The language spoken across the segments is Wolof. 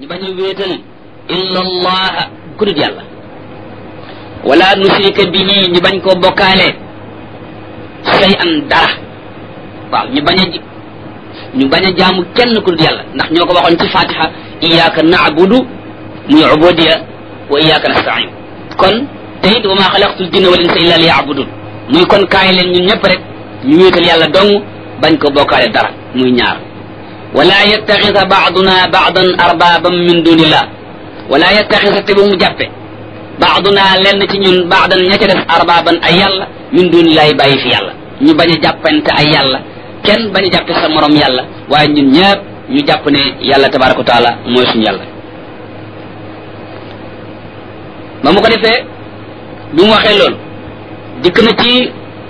ñu bañ a wéetal illa allah ku dul yàlla wala nusrika bihi ñu bañ koo bokkaale say an dara waaw ñu bañ a jaamu kenn ku dul yàlla ndax ñoo ko waxoon ci fatiha iyyaka na'budu muy ubudiya wa iyyaka nasta'in kon tayit wa ma xalaqtul jinna wal insa illa liya'budun muy kon kaay leen ñun ñëpp rek ñu wéetal yàlla dong bañ ko bokkaale dara muy ñaar wala yattaxisa baaduna baadan arbaban min dunillah wala yattaxisa te bu mu jàppe baaduna lenn ci ñun baadan ña ca def arbaban ay yàlla min dunillahi bàyyi fi yàlla ñu bañ a jàppante ay yàlla kenn bañ a jàppe sa morom yàlla waaye ñun ñëpp ñu jàpp ne yàlla tabaraka wa taala mooy suñu yàlla ba mu ko defee bi mu waxee loolu dikk na ci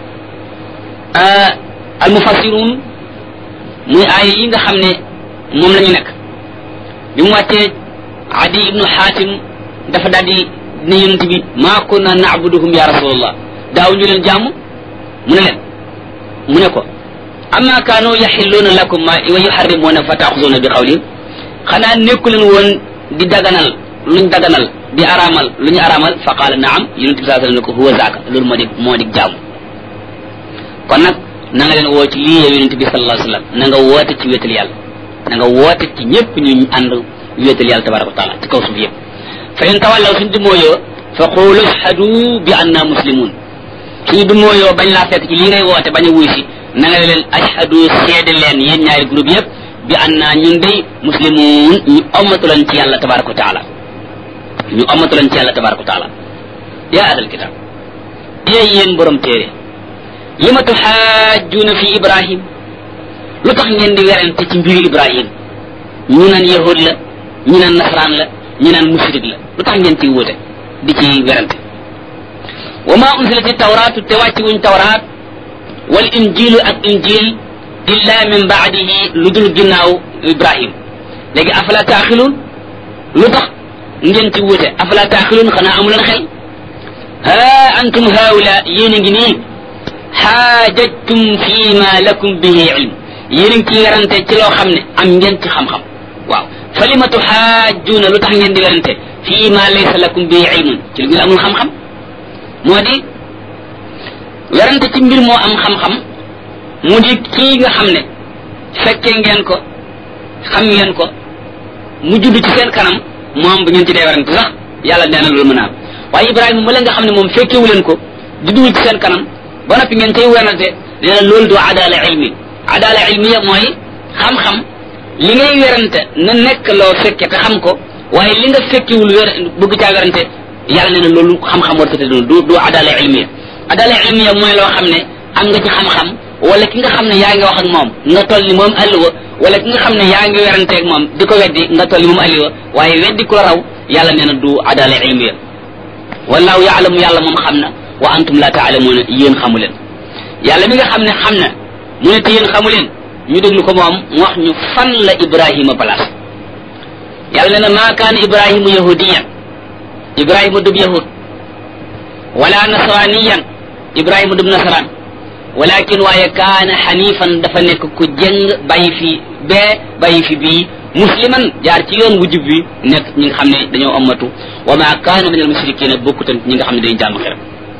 almufassirun muy aay yi nga xam ne moom la ñu nekk bi mu wàccee Adi ibnu Xaatim dafa daal di ne yonent bi maa kunna na'buduhum ya rasulallah daaw ñu leen jàmm mu ne ko amma kaanu yaxilluuna lakum wa yuharrimuuna fa taaxuzuuna bi qawlihim xanaa nekku leen woon di daganal luñ daganal di araamal lu ñu araamal fa qaala naam yonent bi sallallahu alayhi wasallam ne ko huwa zaaka loolu moo di jaamu kon nag na nga leen woo ci lii yow yonent bi sallallahu alayhi wasallam na nga woote ci wéetal yàlla na nga woote ci ñëpp ñu ànd wéetal yàlla tabaraka wa taala ci kaw suuf yëpp fa in tawallaw suñu dumóoyoo fa qulu ashhadu bi anna muslimun suñu dumóoyoo bañ laa fekk ci lii ngay woote bañ a wuy si na nga leen ashhadu seede leen yéen ñaari groupe yëpp bi anna ñun day muslimun ñu ommatu leen ci yàlla tabaraka wa taala ñu ommatu leen ci yàlla tabaraka wa taala yaa ahlal kitab yéen borom téere lima tuxaajjuuna fi ibrahim lu tax ngeen di werante ci mbiru ibrahim ñu naan yahud la ñu naan nasaraan la ñu naan mushrik la lu tax ngeen ciy wóote di ci werante wa ma unzilati tawraatu te wàcci wuñ tawraat wal injilu ak injil illa min baadihi lu dul ginnaaw ibrahim léegi afala taaxiluun lu tax ngeen ci wóote afala taaxiluun xanaa amuleen xel ha antum haula yéen a ngi nii xaajajtum fi ma lakum bihi ilm yéen a ngi ciy werante ci loo xam ne am ngeen ci xam-xam waaw fa lima tuxaajjuuna lu tax ngeen di werante fi ma laysa lakum bihi ilmun ci lu ngeen amul xam-xam moo di werante ci mbir moo am xam-xam mu di kii nga xam ne fekkee ngeen ko xam ngeen ko mu judd ci seen kanam moom bu ngeen ci dee werante sax yàlla nee na loolu mën a am waaye Ibrahima ma leen nga xam ne moom fekkewu leen ko judduwul ci seen kanam ba noppi ngeen cay werante nee na loolu du adala ilmiya mooy xam-xam li ngay werante na nekk loo fekke te xam ko waaye li nga fekkewul bëgg caa werante yàlla nee na loolu xam-xam war tëdd du adala ilmiya mooy loo xam ne am nga ci xam-xam wala ki nga xam ne yaa ngi wax ak moom nga toll ni moom alluwa wala ki nga xam ne yaa ngi weranteeg moom di ko weddi nga toll ni moom alluwa waaye weddi ku la raw yàlla nee na du adala ilmiya wallahu yaalamu yàlla moom xam na wa antum la taalamuuna yéen xamu leen yàlla mi nga xam ne xam na mu ne te yéen xamu leen ñu déglu ko moom mu wax ñu fan la ibrahima place yàlla nee na maa kaana ibrahimu yahudiyan ibrahima dub yahud wala nasraniyan ibrahima dub nasran walakin waaye kaana xanifan dafa nekk ku jëng bàyyi fi bii musliman jaar ci yoon wu jub bi nekk ñi nga xam ne dañoo ammatu wa ma kaana min al mushrikina bokkutan ñi nga xam ne dañuy jaamu xeram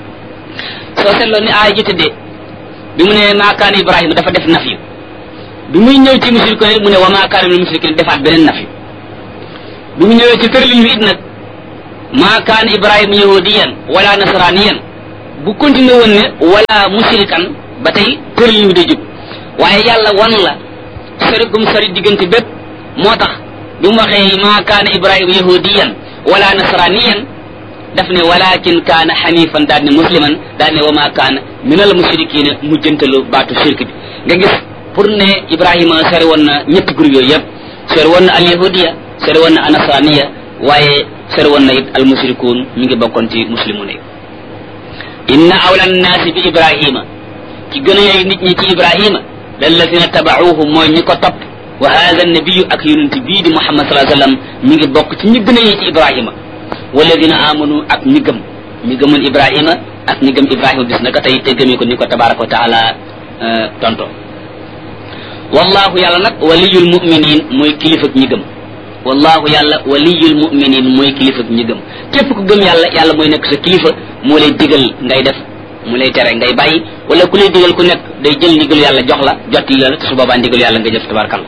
soo seetloo ni aay ji tëddee bi mu ne maa kaana ibrahima dafa def nafyu bi muy ñëw ci mushrikoon mu ne wa maa kaana min al mushrikina defaat beneen nafyu bi mu ñëwee ci tërlin wi it nag maa kaana ibrahima yahudiyan wala nasraniyan bu continué woon ne wala mushrikan ba tey tërlin wi day jub waaye yàlla wan la sori gum sori diggante bépp moo tax bi mu waxee maa kaana ibrahima yahudiyan wala nasraniyan daf ne walakin kaana xanifan daal ne musliman daal ne wa maa kaana min al mushrikina mujjantalu baatu shirk bi nga gis pour ne ibrahima sori woon na ñetti groupe yooyu yëpp sori woon na al yahudiya sori woon na nasraniya waaye sori woon na it al mushrikuun mi ngi bokkoon ci muslimun yi inna awla nnaasi bi ibrahima ci gën a yey nit ñi ci ibrahima lallazina tabauhu mooy ñi ko topp wa hada nabiyu ak yonent bii di muhammad sallallahu alayhi wasallam mi ngi bokk ci ñi gën a yey ci ibrahima walladina amanu ak ñi gëmoon ibrahima ak ñi gëm ibrahima bis naka tey te gëmee ko ni ko tabaraka wa taala tonto wallahu yàlla nag waliyul muminin mooy kilifa ñi gëm wallahu yàlla waliyul mu'minin mooy kilifa ñi gëm képp ku gëm yàlla yàlla mooy nekk sa kilifa moo lay digal ngay def mu lay tere ngay bàyyi wala ku lay digal ku nekk day jël ndigal yàlla jox la jotti la te su boobaa ndigal yàlla nga jëf tabarakalla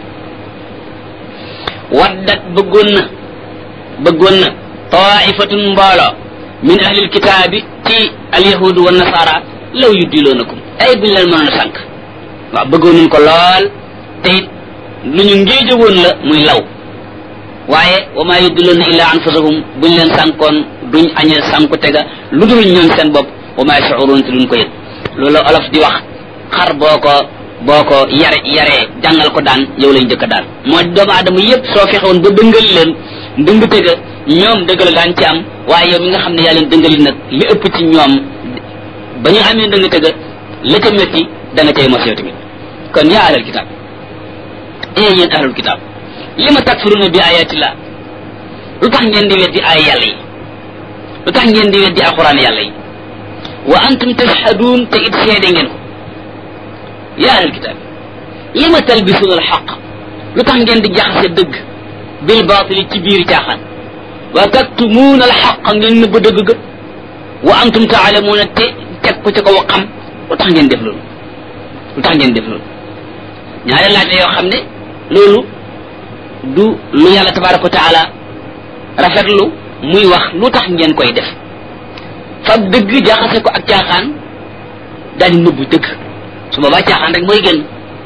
waddat bëggoon na taifatun mbooloo min ahlil kitaabi ci alyahudu wa nasara law yuddiloonakum ay buñ leen mënoon a sànq waaw bëggoon nañ ko lool te it lu ñu ngéejowoon la muy law waaye wa maa yuddiloona illa anfusahum buñ leen sànkoon duñ añee sànku tega lu dul ñoom seen bopp wa maa yash'uruun te duñ ko yëg loolu olof di wax xar boo ko yaree jàngal ko daan yow lañ jëkk daan moo doomu aadama yépp soo fexewoon ba dëngal leen ndëng tega ñoom dëgg la daan ci am waaye yow mi nga xam ne yaa leen dëngali nag li ëpp ci ñoom ba ñu amee ndëng tega la ca métti da nga cay mos yow tamit kon yaa ahlal kitaab yéen ahlul kitaab lima takfuruna bi ayatillah lu tax ngeen di weddi ay yàlla yi lu tax ngeen di weddi alquran yàlla yi wa antum tashhadun te it seede ngeen ko yaa ahlul kitaab lima talbisuna alxaq lu tax ngeen di jaxase dëgg bil baatili ci biir caaxaan wa taktumuuna alxaq ngeen nëbb dëgg ga wa antum taalamuuna te teg ko ci ko xam lu tax ngeen def loolu lu tax ngeen def loolu ñaari laaj la yoo xam ne loolu du lu yàlla tabaraka wa taala rafetlu muy wax lu tax ngeen koy def fab dëgg jaxase ko ak caaxaan daal di nëbbu dëgg su boobaa caaxaan rek mooy génn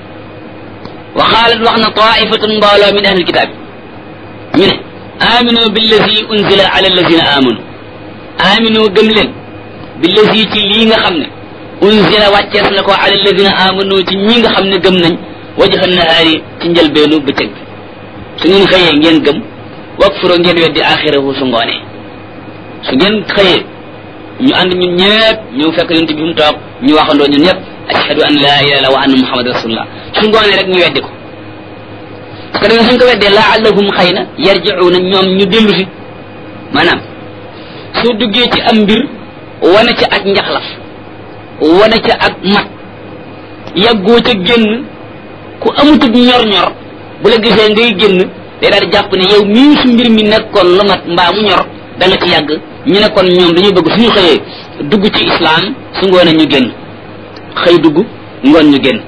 wa xaalat wax na taifatun mbooloo min ahlil kitaab ñu ne aminu billazi unzila ala allazina amanu aminu gëm leen billazi ci lii nga xam ne unzila wàccees na ko ala allazina amanu ci ñi nga xam ne gëm nañ wajha nahaari ci njëlbeenu bëccëg bi su ngeen xëyee ngeen gëm wakfuro ngeen weddi axirahu su ngoonee su ngeen xëyee ñu ànd ñun ñëpp ñëw fekk yonent bi mu toog ñu waxandoo ñun ñëpp ashhadu an la ilaha illallah wa anna muhammad rasulullah su ngoonee rek ñu weddi ko parce que dañu suñ ko weddee laallahum xëy na yarji'una ñoom ñu dellu si maanaam soo duggee ci am mbir wane ca ak njaxlaf wane ca ak mat yàggoo ca génn ku amutub ñor-ñor bu la gisee ngay génn day daal di jàpp ne yow mii su mbir mi nekkoon lu mat mbaa mu ñor da nga ci yàgg ñu ne kon ñoom dañuy bëgg suñu xëyee dugg ci islam su ngoonee ñu génn xëy dugg ngoon ñu génn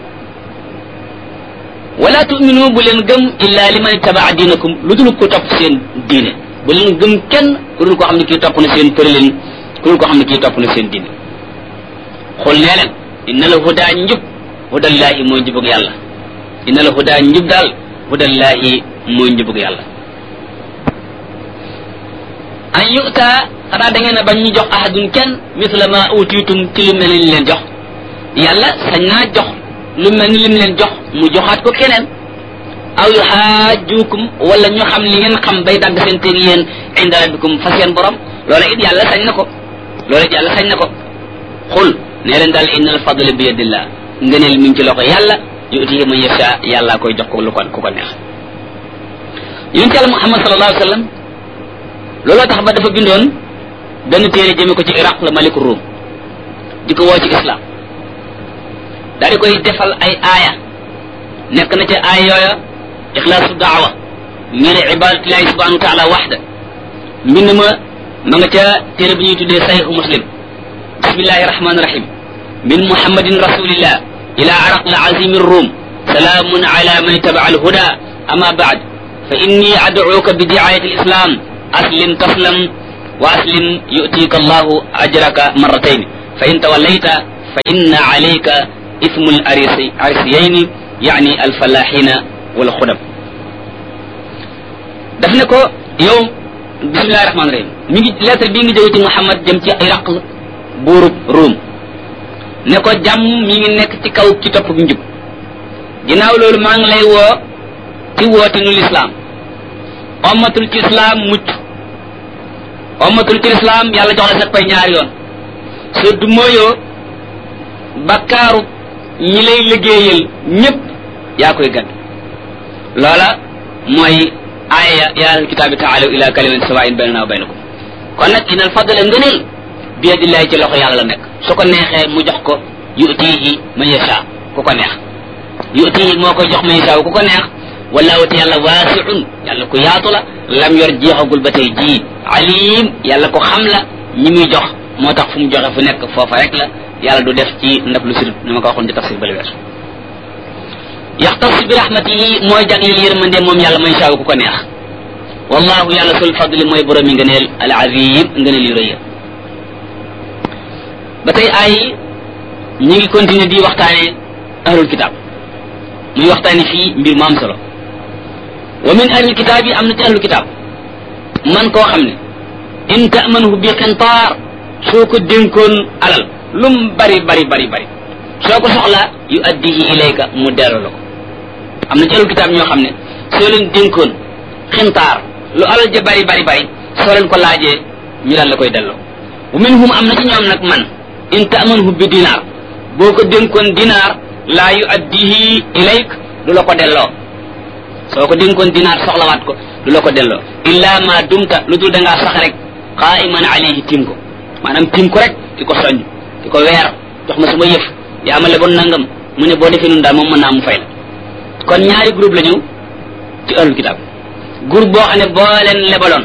wala tu'minu bu leen gëm illa liman ittabaa diinakum lu dul ko topp seen diine bu leen gëm kenn ku dul koo xam ne kii topp na seen tëralin ku dul koo xam ne kii topp na seen diine xool nee leen inna la hudaa njub hudallahi mooy njubug yàlla inna la hudaa njub daal hudallahi mooy njubug yàlla an yu'ta xanaa da ngeen a bañ ñu jox ahadun kenn misla ma utiitum ci lu mel ni leen jox yàlla sañ naa jox lu mel ni lim leen jox mu joxaat ko keneen aw yuhaajukum wala ñu xam li ngeen xam bay dagg seen teg yéen inda rabbikum fa seen borom loola it yàlla sañ na ko loola it yàlla sañ na ko xul nee leen daal inna al fadla bi yadillah ngëneel mi ngi ci loxo yàlla yu'tihi man yasha yàlla koy jox ko lu ku ko neex yonent yàlla Muhammad sallallahu alayhi wa sallam looloo tax ba dafa bindoon benn téere jëme ko ci Iraq la maliku Rum di ko woo ci islam daal di koy defal ay aaya nekk na ca aaya yooya ixlaasu daawa ñu ne ibadatullahi subhanahu wa taala waxda mbind ma nga ca téere bi ñuy tuddee sahihu muslim bismillahi rahmani rahim min muhammadin rasulillah ila araq la azimi rum salaamun ala man ittaba al huda ama baad fa inni ad'uka bi diayati al islam aslim taslam wa aslim yu'tika allahu ajraka marratayn fa in tawallayta fa inna alayka ismu al arisiyayni yani al falahina wal xudam daf ne ko yow bismillahi rahmani rahim mi ngi lettre bii ngi jóge ci Muhammad jëm ci Iraq buurub Ruum ne ko jàmm mi ngi nekk ci kaw ci topp njub ginnaaw loolu maa ngi lay woo ci woote nu lislaam ommatul ci islam mucc ommatul ci islam yàlla jox la sa pay ñaari yoon soo du mooyoo bakkaaru ñi lay liggéeyal ñëpp yaa koy gàdd loola mooy aaya yaa ahlal kitaabi taalaw ila kalimatin sawaa'in baynanaa wa baynakum kon nag inal fadla ngëneel bi yadillahi ci loxo yàlla la nekk su ko neexee mu jox ko yu'tihi man yasha ku ko neex yu'tihi moo koy jox man yasha ku ko neex wallahu te yàlla waasiun yàlla ko yaatu la lam yor jeexagul ba tey jii alim yàlla ko xam la ñi muy jox moo tax fu mu joxe fu nekk foofa rek la yàlla du def ci ndab lu sirut ni ma ko waxoon ci tafsir bali weesu yaxtas bi rahmatihi mooy jagleel yërmande moom yàlla may saaw ku ko neex wallahu yàlla sul fadli mooy borom yi ngëneel al azim ngëneel yu rëy ba tey ay ñi ngi continuer di waxtaane ahlul kitab muy waxtaane fii mbir mu am solo wa min ahlil kitab yi am na ci ahlul kitab man koo xam ne in ta'manhu bi qintaar soo ko dénkoon alal lum bari soo ko soxlaa yu addihi ilayka mu delloo la ko am na ci ahlul kitab ñoo xam ne soo leen dénkoon xintaar lu alal ja bari soo leen ko laajee ñu daal la koy delloo wa minhum am na ci ñoom nag man in ta'manhu bi dinaar boo ko dénkoon dinaar laa yu addihi ilayk du la ko delloo soo ko dénkoon dinaar soxlawaat ko du la ko delloo illa ma dumta lu dul da ngaa sax rek qaa'iman alayhi tim ko maanaam tim ko rek di ko soññ di ko weer jox ma sama yëf yaa ma leboon nangam mu ne boo defee nun daal moom mën naa mu fay la kon ñaari groupe la ñu ci ahlul kitab groupe boo xam ne boo leen lebaloon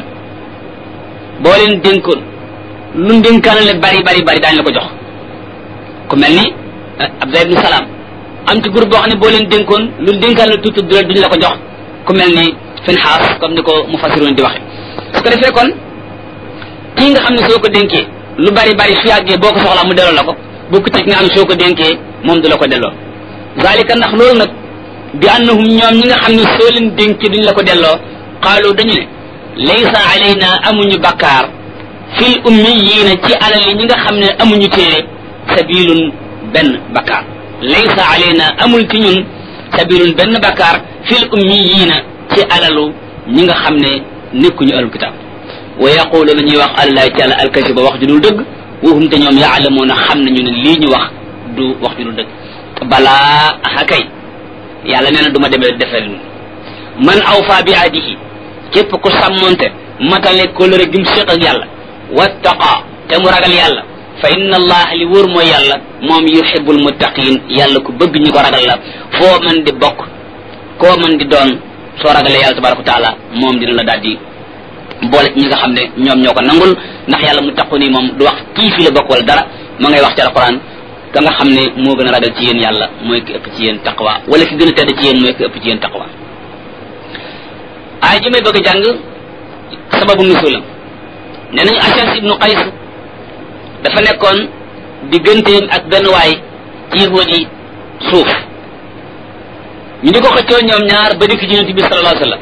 boo leen dénkoon lu dénkaanale bari daañu la ko jox ku mel ni Abdullah ibn Salam am ci groupe boo xam ne boo leen dénkoon lu dénkaanale tuuti duñu la ko jox ku mel ni Finhaas comme ni ko mufassiroon di waxe su ko defee kon kii nga xam ne soo ko dénkee lu bari su yàggee boo ko soxlaa mu delloo la ko bokku ci nga xam ne soo ko dénkee moom du la ko delloo zalika ndax loolu nag bi annahum ñoom ñi nga xam ne soo leen dénkee duñu la ko delloo qaalu dañu ne laysa alayna amuñu bakkaar fil ummiyiina ci alal yi ñi nga xam ne amuñu téere sabilun benn bakkaar laysa alayna amul ci ñun sabilun benn bakkaar fil ummiyiina ci alalu ñi nga xam ne nekkuñu ahlul kitaab wa yaqulu ñuy wax allahi taala alkasiba wax ju dul dëgg waxum te ñoom yaalamuuna xam nañu ne lii ñu wax du wax ju dul dëgg balaa akay yàlla nee na du ma demee defel man awfa bi ahdihi képp ku sàmmonte matale kóllëre gi mu séq ak yàlla wattaqa te mu ragal yàlla fa inna allah li wóor mooy yàlla moom yuhibbul muttaqin yàlla ku bëgg ñu ko ragal la foo man di bokk koo man di doon soo ragalee yàlla tabaraka wa taala moom dina la daal di boole ñi nga xam ne ñoom ñoo ko nangul ndax yàlla mu taqu nii moom du wax kii fi la bokk wala dara ma ngay wax ci alquran ka nga xam ne moo gën a ragal ci yéen yàlla mooy ki ëpp ci yéen taqwa wala ki gën a tedd ci yéen mooy ki ëpp ci yéen taqwa ay ji may bëgg a jàng sababu nusulam nee nañu Ashas ibnu Qays dafa nekkoon digganteem ak benn waay ci yahuud yi suuf ñu di ko xëccoo ñoom ñaar ba dikk ci yonent bi sallallahu alayhi wa sallam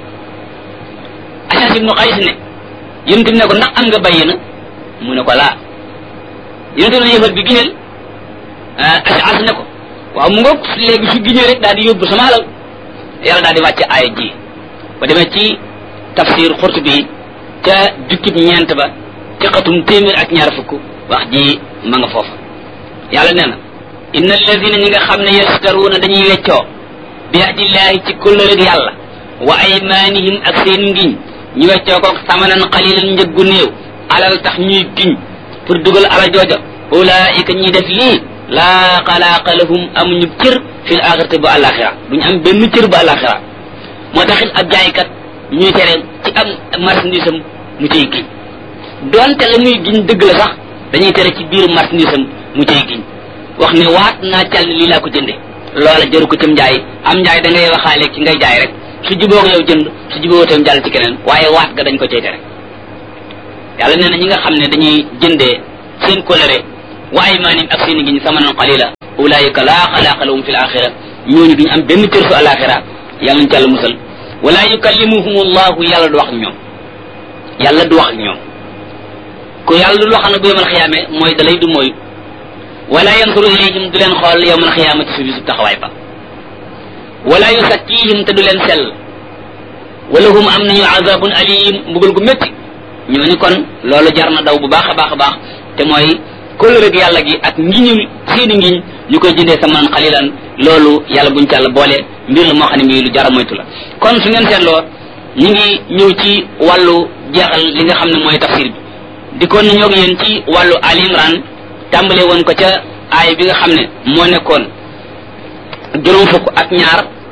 Ashas ibnu Qays ne yonent bi ne ko ndax am nga bayyina mu ne ko laa yonent bi ne yahuud bi giñal Ashas ne ko waaw mu ngoog léegi su giñee rek daal di yóbbu sama alal yàlla daal di wàcce aaya ji ba demee ci tafsir Qurtubi ca jukkib ñeent ba ci xatum téeméer ak ñaar fukk wax ji ma nga foofa yàlla nee na inna alladina ñi nga xam ne yastaruuna dañuy weccoo bi ahdillahi ci kóllëre yàlla wa aymanihim ak seen ngiñ ñu weccoo ko samanan qalilan njëg gu néew alal tax ñuy giñ pour dugal ala jooja ulaika ñi def lii laa xalaaqa lahum amuñu cër fil axirati ba alaxira duñu am benn cër ba alaxira moo taxit ab jaaykat ñuy tere ci am marchandise am mu cay giñ donte la muy giñ dëgg la sax dañuy tere ci biir marchandise am mu cay giñ wax ne waat naa cal lii laa ko jënde loola jëru ko cim njaay am njaay da ngay waxaale ci ngay jaay rek su jubóog yow jënd su jubóog tam jàll ci keneen waaye waat ga dañ ko cay tere yàlla nee na ñi nga xam ne dañuy jëndee seen coloré wa aymanim ak seen ngiñ samanan qalila ulaika laa xalaaqa lahum fil axira ñooñu duñu am benn cër su alaxira yàlla ñu ci yàlla musal wala yukallimuhum allahu yàlla du wax ak ñoom yàlla du wax ak ñoom ku yàlla du wax nag bu yawmal xiyaame mooy dalay du mooy wala yansuru ilayhim du leen xool yawmal xiyaamati su bisu taxawaay ba wala yusakkihim te du leen sell wala hum am nañu azabun alim mbugal gu métti ñooñu kon loolu jar na daw bu baax a baax a baax te mooy kóllëre yàlla gi ak ngiñul seeni ngiñ ñu koy jëndee samanan xalilan loolu yàlla buñ ci yàlla boole mbir la moo xam ne mii lu jara moytu la kon su ngeen seetloo ñu ngi ñëw ci wàllu jeexal li nga xam ne mooy tafsir bi di kon ñoo ngi yéen ci wàllu Ali Imran tàmbale woon ko ca aay bi nga xam ne moo nekkoon juróom fukk ak ñaar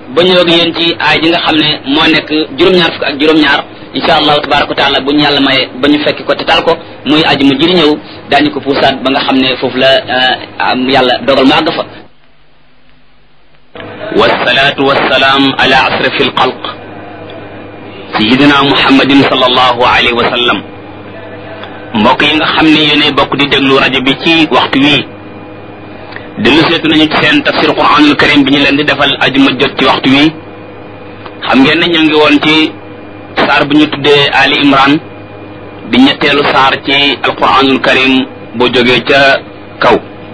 ba ñëw ak yéen ci aay ji nga xam ne moo nekk juróom-ñaar fukk ak juróom-ñaar insha allahu tabaraka wa taala bu ñu yàlla maye ba ñu fekki ko te tal ko muy aji mu jiri ñëw daañu ko puusaat ba nga xam ne foofu la yàlla dogal ma àgg fa. wasalaatu wasalaam ala asrafi alxalq sayidina muhammadin sallallahu alayhi wa sallam. mbokk yi nga xam ne yéenay bokk di déglu rajo bi ci waxtu wii dellu seetu nañu ci seen tafsir quranul karim bi ñu leen di defal ajuma jot ci waxtu wi xam ngeen ne ñu ngi woon ci saar bu ñu tuddee Ali Imran di ñetteelu saar ci alquranul karim boo jógee ca kaw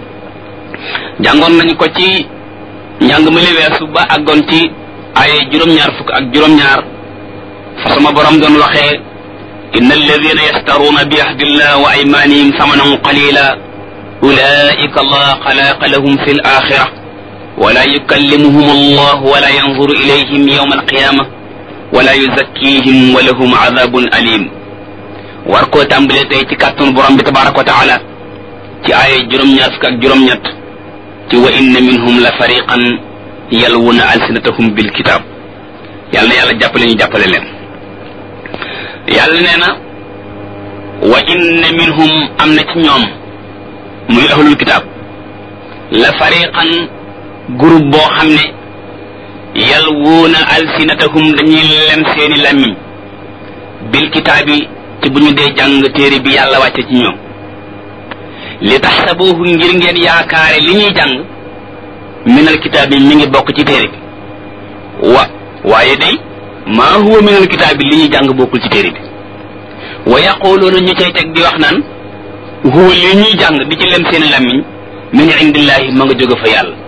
jàngoon nañu ko ci njàng mi li weesu ba àggoon ci ay juróom-ñaar fukk ak juróom-ñaar fa sama borom doon waxee inna alladina yastaruuna bi ahdillah wa aymanihim samanan qalila ulaika allah xalaqa lahum fi alaxira wala yukallimuhum allah wala yanzuru ilayhim yawma alqiyama wala yuzakkihim wa lahum adabun alim war koo tàmbalee tey ci kàttanu borom bi tabaraka wa taala ci aaya juróom-ñaar fukk ak juróom-ñett ci wa inna minhum la fariqan yalwuna alsinatahum bil kitab yàlla na yàlla jàppale ñu jàppale leen yàlla nee na wa inna minhum am na ci ñoom muy ahlul kitab la fariqan groupe boo xam ne yalwuuna alsinatahum dañuy lem seeni làmmiñ bil kitaabi ci bu ñu dee jàng téere bi yàlla wàcce ci ñoom li taxsabuhu ngir ngeen yaakaare li ñuy jàng minal kitaab bi mi ngi bokk ci téere bi waaye day maa huwa minal kitaab bi li ñuy jàng bokkul ci téere bi wa yaquluuna ñu cay teg di wax naan huwa li ñuy jàng di ci lem seeni làmmiñ min indillahi ma nga jóge fa yàlla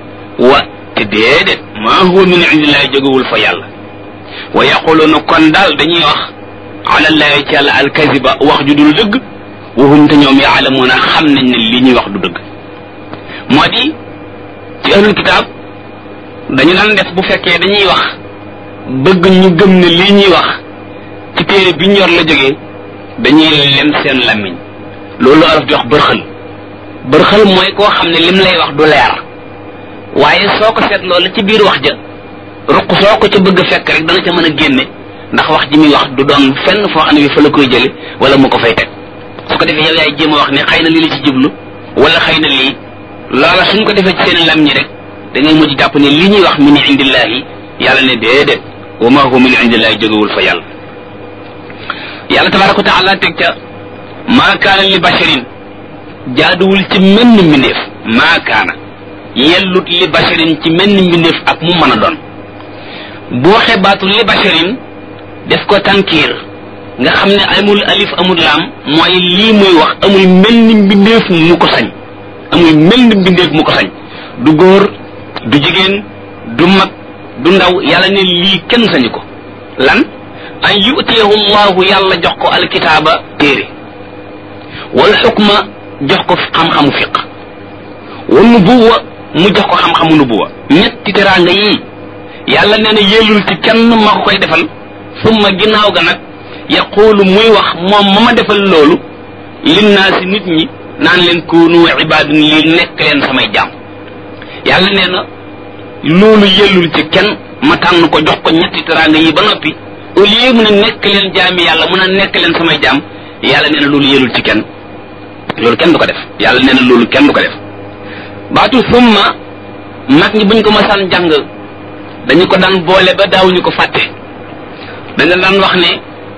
te déedéet maa huwa min indillahi jógewul fa yàlla wa yaquluuna kon daal dañuy wax alallahi ci yàlla alkaziba wax ju dul dëgg waxuñ te ñoom yaalamuuna xam nañ ne li ñuy wax du dëgg moo di ci ahlul kitaab dañu daan def bu fekkee dañuy wax bëgg ñu gëm ne lii ñuy wax ci téere bi ñor la jógee dañuy lem seen làmmiñ loolu araf di wax bërxël mooy koo xam ne lim lay wax du leer waaye soo ko seet loolu ci biir wax ja ruq soo ko ca bëgg a fekk rek dana ca mën a génne ndax wax ji muy wax du doon fenn foo xam ne bi fa la koy jële wala mu ko fay teg su ko defee yow yaay jéem a wax ne xëy na lii la ci jublu wala xëy na lii loola suñ ko defee ci seen lam ñi rek da ngay mujj jàpp ne li ñuy wax min indillahi yàlla ne déedéet wa ma huwa min indillahi jógewul fa yàlla yàlla tabaraka wa taala teg ca maa kaana li basharin jaaduwul ci menn mbindeef maa kaana yellut li basharin ci menn mbindeef ak mu mën a doon boo xebaatu li basharin def ko tankiir nga xam ne amul alif amul laam mooy lii muy wax amul menn mbindeef mu ko sañ amul menn mbindeef mu ko sañ du góor du jigéen du mag du ndaw yàlla ne lii kenn sañu ko lan an yu'tiyahu llahu yàlla jox ko alkitaaba téere wal xukma jox ko xam-xamu fiq wa nubuwa mu jox ko xam-xamu nubuwa ñetti teraanga yii yàlla nee na yellul ci kenn ma ko koy defal summa ginnaaw ga nag yaquulu muy wax moom ma ma defal loolu linnaasi nit ñi naan leen kuunu ibaadun li nekk leen samay jaam yàlla nee na loolu yellul ci kenn ma tànn ko jox ko ñetti teraanga yi ba noppi au lieu mu ne nekk leen jaami yàlla mun a nekk leen samay jaam yàlla nee na loolu yellul ci kenn loolu kenn du ko def yàlla nee na loolu kenn du ko def baatu summa mag ñi buñ ko masaan jàng dañu ko daan boole ba daawuñu ko fàtte dañu daan wax ne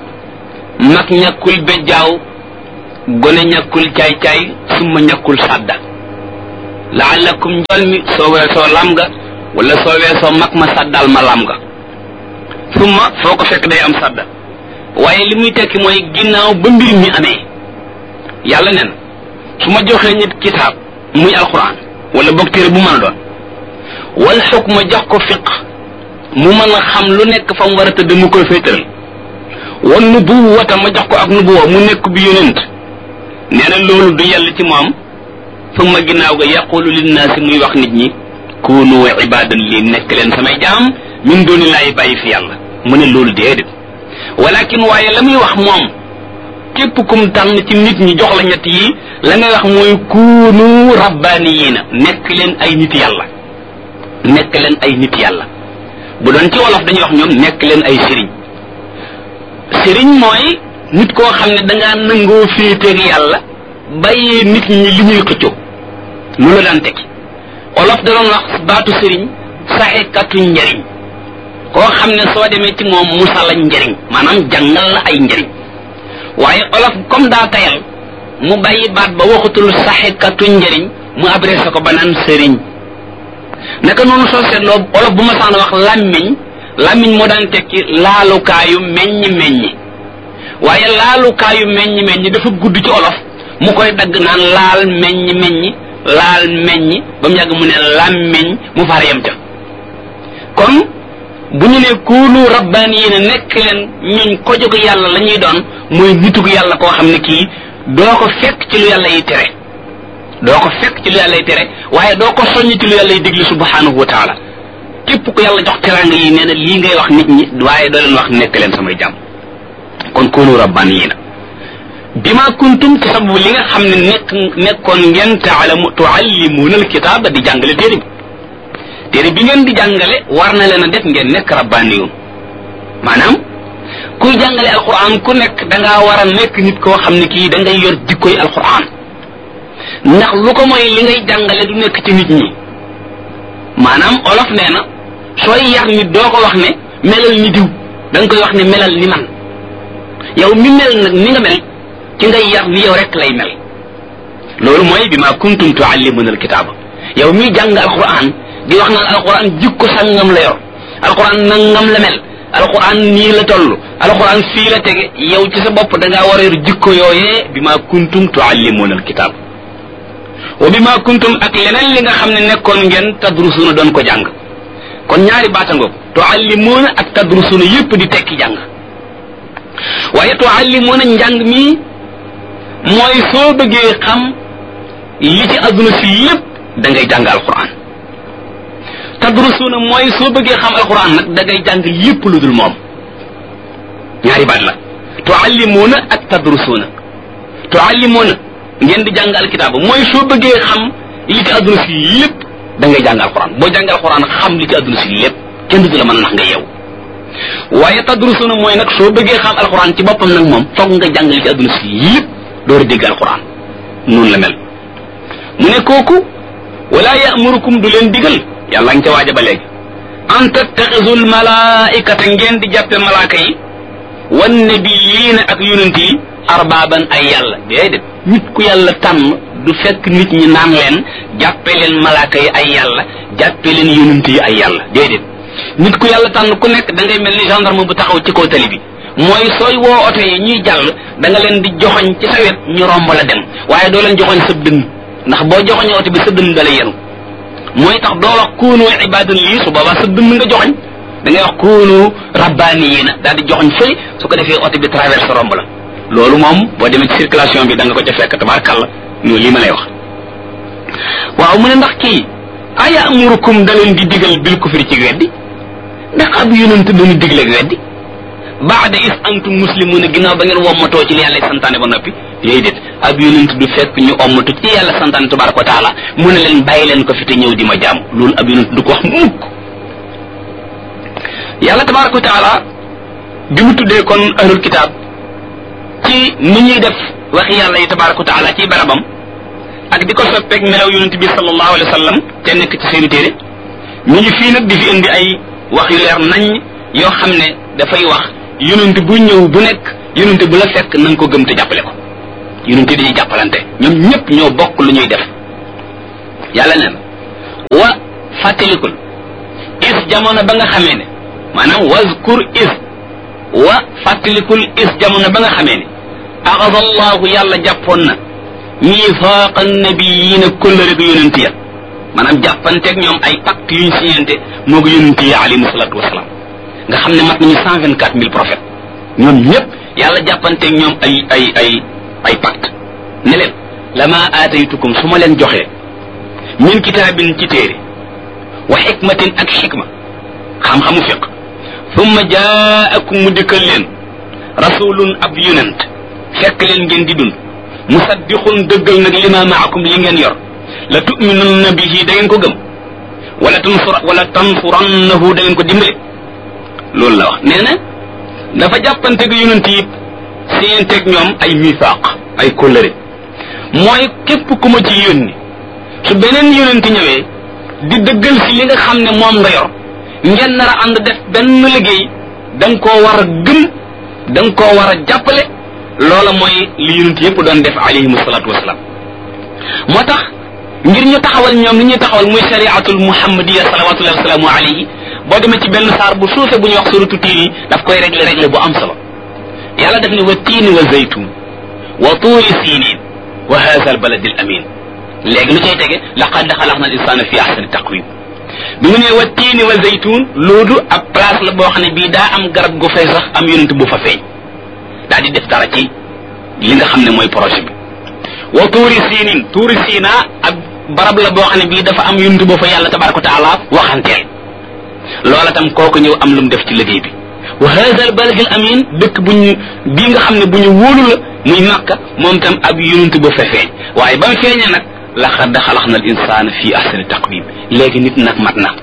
mag ñàkkul bejjaaw gone ñàkkul caay-caay summa ñàkkul sàdda laallakum njol mi soo weesoo lam nga wala soo weesoo mag ma sàddaal ma lam nga summa foo ko fekk day am sàdda waaye li muy tekki mooy ginnaaw ba mbir mi amee yàlla nen su ma joxee nit kitaab muy alquran wala boog téere bu mën a doon wal xukma jox ko fiq mu mën a xam lu nekk fa mu war a tëdd mu koy féetal wan nubuwata ma jox ko ak nubuwa mu nekk bi yonent nee na loolu du yàlla ci moom summa ginnaaw ga yaqulu linnaasi muy wax nit ñi kunu ibadan li nekk leen samay jaam min dooni laay bàyyi fi yàlla mu ne loolu déedéet walakin waaye la muy wax moom képp kum tànn ci nit ñi jox la ñett yi la ngay wax mooy kunu rabbaniyiina nekk leen ay nit yàlla nekk leen ay nit yàlla bu doon ci wolof dañuy wax ñoom nekk leen ay sëriñ. sëriñ mooy nit koo xam ne dangaa nangoo féeteeg yàlla bàyyee nit ñi li ñuy xëccoo lu la daan tekki olof da doon wax baatu sëriñ saxekatu njariñ koo xam ne soo demee ci moom musala njariñ maanaam jàngal la ay njariñ waaye olof comme daa tayal mu bàyyi baat ba waxutul saxekatu njariñ mu adressé ko ba naan sëriñ naka noonu soo seetloo olof bu ma saan wax làmmiñ moo daan tekki laalukaayu meññ waaye laalukaayu meññ dafa gudd ci olof mu koy dagg naan laal meññ ba mu yàgg mu ne làmmiñ mu far yem ca kon bu ñu ne kuunu rabbaaniyiina nekk leen ñuñ ko jóg yàlla la ñuy doon mooy nitug yàlla koo xam ne kii doo ko fekk ci lu yàlla yi tere waaye doo ko soññ ci lu yàlla yi digli subhanahu wa taala képp ku yàlla jox teraanga yi nee na lii ngay wax nit ñi waaye doo leen wax nekk leen samay jàmm kon kuunu rabbaaniyiina bima kuntum ci sababu li nga xam ne nekkoon ngeen tuallimuuna alkitaaba di jàngale téere bi ngeen di jàngale war na leen a def ngeen nekk rabbaaniyuun maanaam kuy jàngale alquran ku nekk dangaa war a nekk nit koo xam ne kii da ngay yor jikkoy alquran ndax lu ko mooy li ngay jàngale du nekk ci nit ñi maanaam olof nee na sooy yar nit doo ko wax ne melal ni diw da nga koy wax ne melal ni man yow mi mel nag ni nga mel ci ngay yar ni yow rek lay mel loolu mooy bi ma kuntum tuallimuna alkitaaba yow mi jàng alquran di wax naan alquran jikko sangam la yor alquran nangam la mel alquran nii la toll alquran fii la tege yow ci sa bopp da ngaa war a yor jikko yooyee bi ma kuntum tuallimuna alkitaaba wa bi ma kuntum ak leneen li nga xam ne nekkoon ngeen tadrusuuna doon ko jàng kon ñaari baatangoog tuallimuuna ak tadrusuuna yépp di tekki jàng waaye tuallimuuna njàng mi mooy soo bëggee xam li ci adduna si lépp da ngay jàng alquran tadrusuuna mooy soo bëggee xam alquran nag da ngay jàng lépp lu dul moom ñaari baat la tuallimuuna ak tadrusuuna tuallimuuna ngeen di jàng alkitaaba mooy soo bëggee xam li ci adduna si lépp da ngay jàng alquran boo jàng alquran xam li ci adduna si lépp kenn du la mën a nax nga yeew waaye tadrusuuna mooy nag soo bëggee xam alquran ci boppam nag moom foog nga jàng li ci adduna si lépp door a dégg alquran noonu la mel mu ne kooku wala ya'murukum du leen digal yàlla nga ca waaja ba léegi an tattaxisul malaikata ngeen di jàppe malaaka yi wan nabiyiina ak yonent yi arbaaban ay yàlla déedéet nit ku yàlla tànn du fekk nit ñi naan leen jàppe leen malaaka yi ay yàlla jàppe leen yonent yi ay yàlla déedéet nit ku yàlla tànn ku nekk da ngay mel ni gendarme bu taxaw ci kaw tali bi mooy sooy woo oto yi ñuy jàll da nga leen di joxoñ ci sa wet ñu romb la dem waaye doo leen joxoñ sa dënn ndax boo joxoñee oto bi sa dënn da lay yenu mooy tax doo wax kuunu ibadan lii su boobaa sa dënn nga joxoñ da ngay wax kuunu rabbaaniyiina daal di joxoñ fële su ko defee oto bi traverse romb la loolu moom boo demee ci circulation bi da nga ko ca fekk tabaarkàlla ñu lii ma lay wax waaw mu ne ndax kii aya amurukum da leen di digal bil kufri ci weddi ndax ab yonent dañu digleeg weddi baada is antum muslimuuna ginnaaw ba ngeen wommatoo ci li yàlla santaane ba noppi déedéet ab yonent du fekk ñu ommatu ci yàlla santaane tabaraka wa taala mu ne leen bàyyi leen ko fi te ñëw di ma jaam loolu ab yonent du ko wax mukk yàlla tabaraka wa taala bi mu tuddee kon ahlul kitaab ci ni ñuy def waxi yàlla yi tabaraka wa taala ci barabam ak di ko soppeeg melaw yonent bi sallallahu alayhi wa sallam te nekk ci seeni téere ñu ngi fii nag di fi indi ay wax yu leer nañ yoo xam ne dafay wax yonent bu ñëw bu nekk yonent bu la fekk na nga ko gëm te jàppale ko yonent dañuy jàppalante ñoom ñëpp ñoo bokk lu ñuy def yàlla neen wa fàttalikul is jamono ba nga xamee ne maanaam wazkur is wa fàttalikul is jamono ba nga xamee ne axada allahu yàlla jàppoon na miifaaqa nabiyiina kóllëre gu yonent ya maanaam jàppanteeg ñoom ay pacte yuñ siñante moo ko yonent yi alayhimu salaatu wasalaam nga xam ne mat nañu 124 000 prophètes ñoom ñëpp yàlla jàppanteeg ñoom ay pacte ne leen lama aataytukum su ma leen joxee min kitaabin ci téere wa xikmatin ak xikma xam-xamu fiq thumma jaakum mu dikkal leen rasulun ab yonent fekk leen ngeen di dund musaddiqun dëggal nag lima maakum li ngeen yor la tu'minunna bihi da ngeen ko gëm wala tansurannahu da ngeen ko dimbale loolu la wax nee na dafa jàppante gi yonent yi seenteeg ñoom ay misaaq ay kóllëre mooy képp ku ma ci yónni su beneen yonent ñëwee di dëggal si li nga xam ne moom nga yor ngeen nar a ànd def benn liggéey da nga koo war a gëm da nga koo war a jàppale loola mooy li yonent yëpp doon def alayhimu salaatu wasalaam moo tax ngir ñu taxawal ñoom li ñuy taxawal muy shariatul muhammadiya salawatullahi wasalaamu alayhi boo demee ci benn saar bu suufe bu ñuy wax suratu tiin yi daf koy régler bu am solo yàlla def ne wa tiini wa zaytun wa tuuri sinin wa hadha al baladi al amin léegi lu cay tege laqad xalaqna al insana fi ahsani taqwim bi mu ne wa tiini wa zaytun loolu ab place la boo xam ne bii daa am garab gu fay sax am yonent bu fa feeñ daal di def dara ci li nga xam ne mooy projet bi wa tuuri sinin tuuri sina ak barab la boo xam ne bii dafa am yonent boo fa yàlla tabaraka wa taala waxanteel loola tam kooku ñëw am lu mu def ci liggéey bi wa hadha al balad al amin dëkk bii nga xam ne bu ñu wóolu la muy Makka moom tam ab yonent ba fa feeñ waaye ba mu feeñee nag laqad xalaqna al insana fi ahsani taqwim léegi nit nag mat na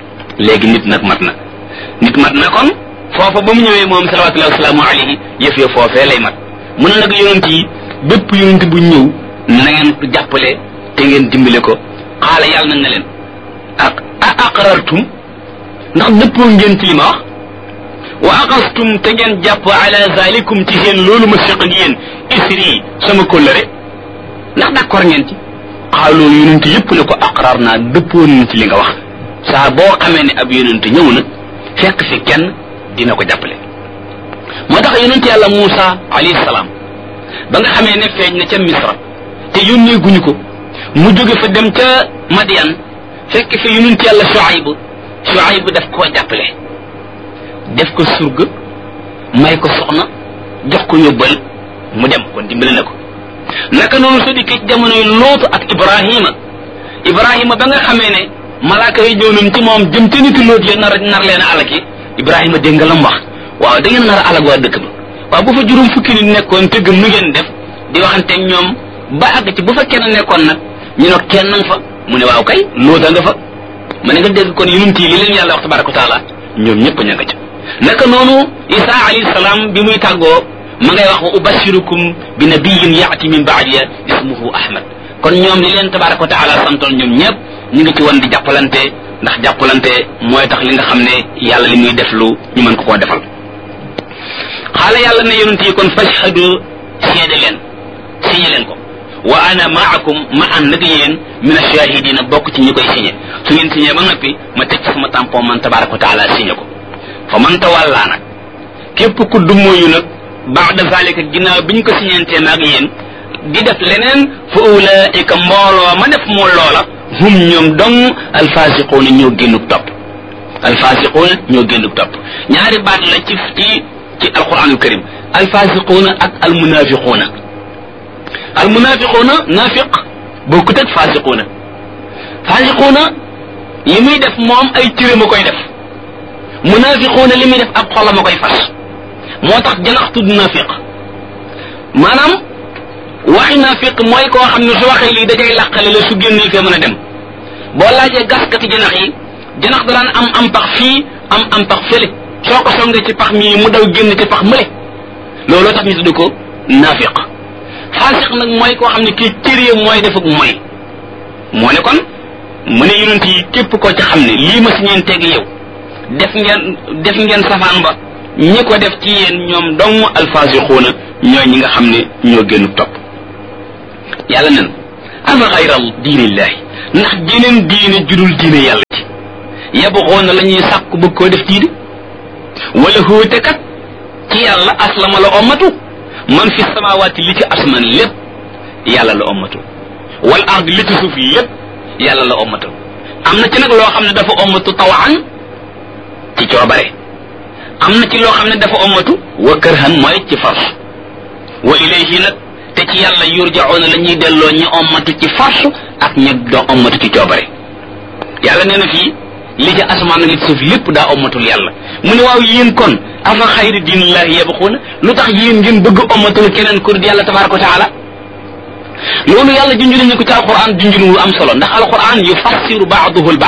nit mat na kon foofa ba mu ñëwee moom salawatullahi wasalaamu alayhi yëf ya foofee lay mat mu ne nag yonent yi bépp yonent bu ñëw na ngeen ko jàppale te ngeen dimbale ko xaala yàlla nag na leen aqrartum ndax dëppoo ngeen ci li ma wax wa aqastum te ngeen jàpp ala zalikum ci seen loolu ma seq ak yéen isri sama kóllëre ndax d'accord ngeen ci xaaloo yonent yëpp ne ko aqrar naa dëppoo nañ ci li nga wax saa boo xamee ne ab yonent ñëw na fekk fi kenn dina ko jàppale moo tax yonent yàlla Muusa alayhi salaam ba nga xamee ne feeñ na ca Misra te yónnee guñu ko mu jóge fa dem ca Madian fekk fi yonent yàlla Shuayb daf koo jàppale def ko surga may ko soxna jox ko yóbbal mu dem kon dimbale na ko naka noonu su dikkee ci jamonoy Lootu ak Ibrahima ba nga xamee ne malaaka yi ñëw nañ ci moom jëm te niti Loot ya nar leen a alaki Ibrahima dégg nga lam wax waaw da ngeen nar a alag waa dëkk ba waaw bu fa juróom fukki nit nekkoon te gëm nu ngeen def di waxante ñoom ba àgg ci bu fa kenn nekkoon nag ñu ne kenn nga fa mu ne waaw kay Loota nga fa ma ne nga dégg kon yonent yi li leen yàlla wax tabaraka wa taala ñoom ñëpp ña nga ca naka noonu Isa alayhi salaam bi muy tàggoo ma ngay wax wa ubashirukum bi nabiyyin yaati min ba'diya ismuhu Ahmad kon ñoom li leen tabaraka wa taala santoon ñoom ñëpp ñu ngi ci woon di jàppalante ndax jàppalante mooy tax li nga xam ne yàlla li muy def lu ñu mën ko koo defal xaala yàlla ne yonent yi kon fashhadu seede leen signé leen ko wa ana maakum ma ànd ak yéen min ashahidina bokk ci ñi koy signé su ngeen signé ba noppi ma teg ci sama tampon man tabaraka wa taala signé ko fa man tawalla nag képp ku dummóoyu nag ba'da zalika ginnaaw biñ ko signéntee maag yéen di def leneen fa ulaika mbooloo ma def moo loola hum ñoom dong alfasiquuna ñoo génnuk topp ñaari baat la ci alquranul karim alfasiquuna ak almunafiquuna nafiq bokkut ak fasiquuna li muy def moom ay cëre ma koy def munafiquuna li muy def ab xolam ma koy fas moo tax janax tudd nafiq maanaam waxi nafiq mooy koo xam ne su waxee lii dajay làqale la su génnee fee mën a dem boo laajee gaskati janax yi janax da daan am pax fii am pax fële soo ko songee ci pax mii mu daw génn ci pax mële looloo tax ñu tudd ko nafiq faasiq nag mooy koo xam ne kii cëree mooy defuk mooy moo ne kon mu ne yonent yi képp koo ci xam ne lii ma si ñeen teg yow def ngeen safaan ba ñi ko def ci yéen ñoom dong alfaasiquuna ñooy ñi nga xam ne ñoo génn topp yàlla nen afa xayral diinillahi ndax jeneen diine judul diine yàlla ci yabxoona la ñuy sàkku bëgg koo def diine wala hóote kat ci yàlla aslama la ommatu man fi samawaati li ci asman lépp yàlla la ommatu wal ard li ci suuf lépp yàlla la ommatu am na ci nag loo xam ne dafa ommatu tawaan ci coobare am na ci loo xam ne dafa ommatu wa kërhan mooy ci force wa ilayhi nag te ci yàlla yurjauna la ñuy delloo ñi ommatu ci force ak ñi doo ommatu ci coobare yàlla nee na fii li ci asmaan li ci suuf lépp daa ommatul yàlla mu ne waaw yéen kon afa xayri diinillahi yabxuuna lu tax yéen ngeen bëgg ommatul keneen ku dul yàlla tabaraka wa taala loolu yàlla junj nañu ko ci alquran junjun wu am solo ndax alquran yufassiru ba'duhu al-ba'd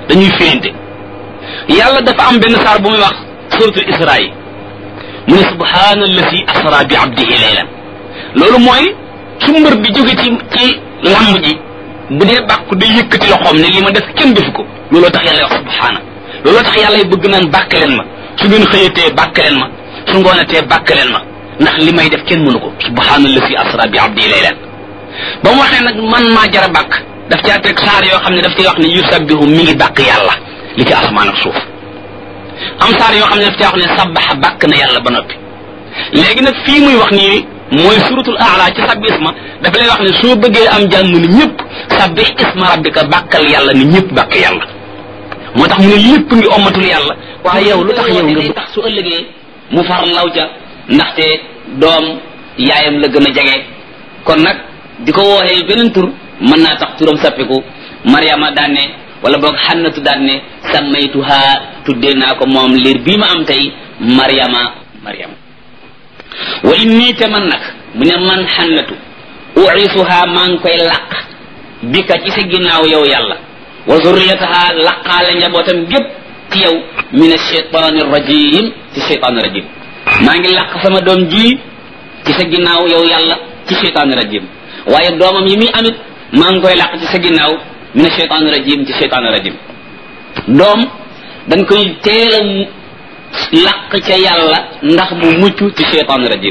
dañuy féente yàlla dafa am benn saar bu muy wax suratul isra yi mu ne subhaana alladi asra bi abdihi laylan loolu mooy su mbër bi jóge ci lamb ji bu dee bàkku day yëkkati loxoom ne li ma def kenn defu ko looloo tax yàlla wax subhaana looloo tax yàlla bëgg naan bàkk leen ma su ngeen xëyatee bàkk leen ma su ngoonatee bàkk leen ma ndax li may def kenn mënu ko subhaana alladi asra bi abdihi laylan ba mu waxee nag man maa jara bàkk daf caa teg saar yoo xam ne daf ciy wax ne yusabbihu mi ngi bàkk yàlla li ci asamaan ak suuf am saar yoo xam ne daf caa wax ne sabbaxa bàkk na yàlla ba noppi léegi nag fii muy wax nii mooy suratul aala ci sabbi isma dafa lay wax ne soo bëggee am jàmm ni ñëpp sabbih isma rabbika bàkkal yàlla ni ñëpp bàkk yàlla moo tax mu ne lépp ngi ommatul yàlla waaye yow lu tax yow nga tax su ëllëgee mu far law ca ndaxte doom yaayam la gën a jege kon nag di ko wooxee beneen tur mën naa tax turam sappiku Mariama daan ne wala boog Xannatu daan ne sammaytuha tuddee naa ko moom liir bii ma am tey Mariama wa inni te man nag mu ne man Xannatu uisuha maa ngi koy làq bi ka ci sa ginnaaw yow yàlla wa zurriyataha laqaale njabootam gépp ci yow min ashaytaani rajim ci shaytaani rajim maa ngi làq sama doom ji ci sa ginnaaw yow yàlla ci shaytaani rajim waaye doomam yi muy amit maa ngi koy làq ci sa ginnaaw min ashaytaani rajim ci shaytaani rajim doom dañ koy teel a làq ca yàlla ndax mu mucc ci shaytaani rajim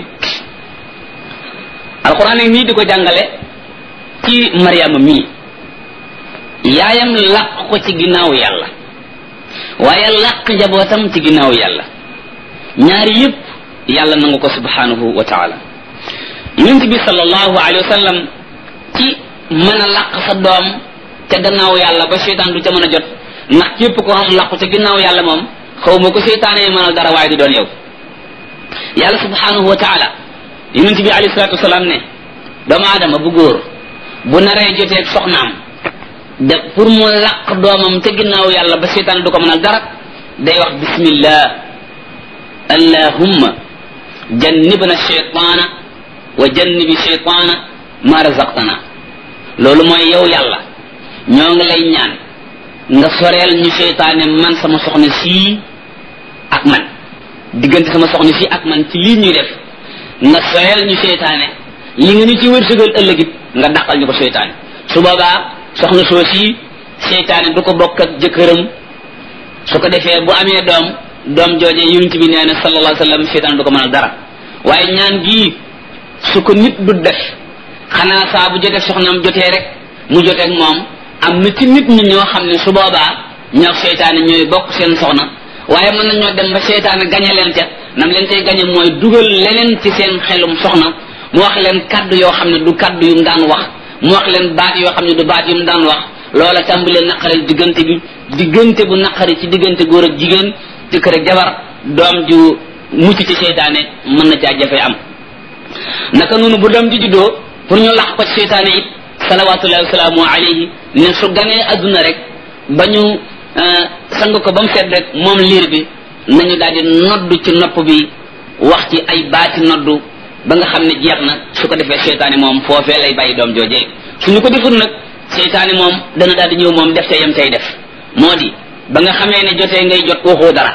alquran nii di ko jàngale ci Mariama mii yaayam làq ko ci ginnaaw yàlla waaye làq njabootam ci ginnaaw yàlla ñaari yëpp yàlla nangu ko subhanahu wa taala yonent bi sallallahu alayhi wa sallam ci mën a làq sa doom ca gannaaw yàlla ba seytaan du ca mën a jot ndax képp ko xam làqu ca ginnaaw yàlla moom xaw ma ko seytaanee mënal dara waaye du doon yow yàlla subhanahu wa taala yonent bi alayhi salatu wasalaam ne doomu aadama bu góor bu naree joteeg soxnaam de pour mu làq doomam ca ginnaaw yàlla ba seytaan du ko mënal dara day wax bismillah allahumma jannibna shaytaana wa jannibi shaytaana ma razaqtana loolu mooy yow yàlla ñoo ngi lay ñaan nga soreel ñu seytaane man sama soxna sii ak man diggante sama soxna sii ak man ci lii ñuy def nga soreel ñu seytaane li nga ñu ci wërsëgal ëllëgit nga dàqal ñu ko seytaane su boobaa soxna soo sii seytaane du ko bokk ak jëkkëram su ko defee bu amee doom jooje yonent bi nee na sallallahu alayhi wa sallam seytaane du ko mënal dara waaye ñaan gii su ko nit du def xanaa saa bu joteeg soxnaam jotee rek mu joteeg moom am na ci nit ñi ñoo xam ne su boobaa ñoo seytaane ñooy bokk seen soxna waaye mën nañoo dem ba seytaane gañe leen ca nam leen cay gañe mooy dugal leneen ci seen xelum soxna mu wax leen kaddu yoo xam ne du kaddu yu mu daan wax mu wax leen baat yoo xam ne du baat yu mu daan wax loola tàmbalee naqaril diggante bu naqari ci diggante góor ak jigéen jëkkër ak jabar doom ju mucc ci seytaane mën na caa jafe am naka noonu bu doom ji juddoo pour ñu lax ko ci seytaane it salawatullahi wasalaamu alayhi ne su ganee adduna rek ba ñu sang ko ba mu set rek moom liir bi nañu daal di noddu ci nopp bi wax ci ay baati noddu ba nga xam ne jeex na su ko defee seytaane moom foofee lay bàyyi doom joojee suñu ko deful nag seytaane moom dana daal di ñëw moom def te yam tay def moo di ba nga xamee ne jotee ngay jot waxoo dara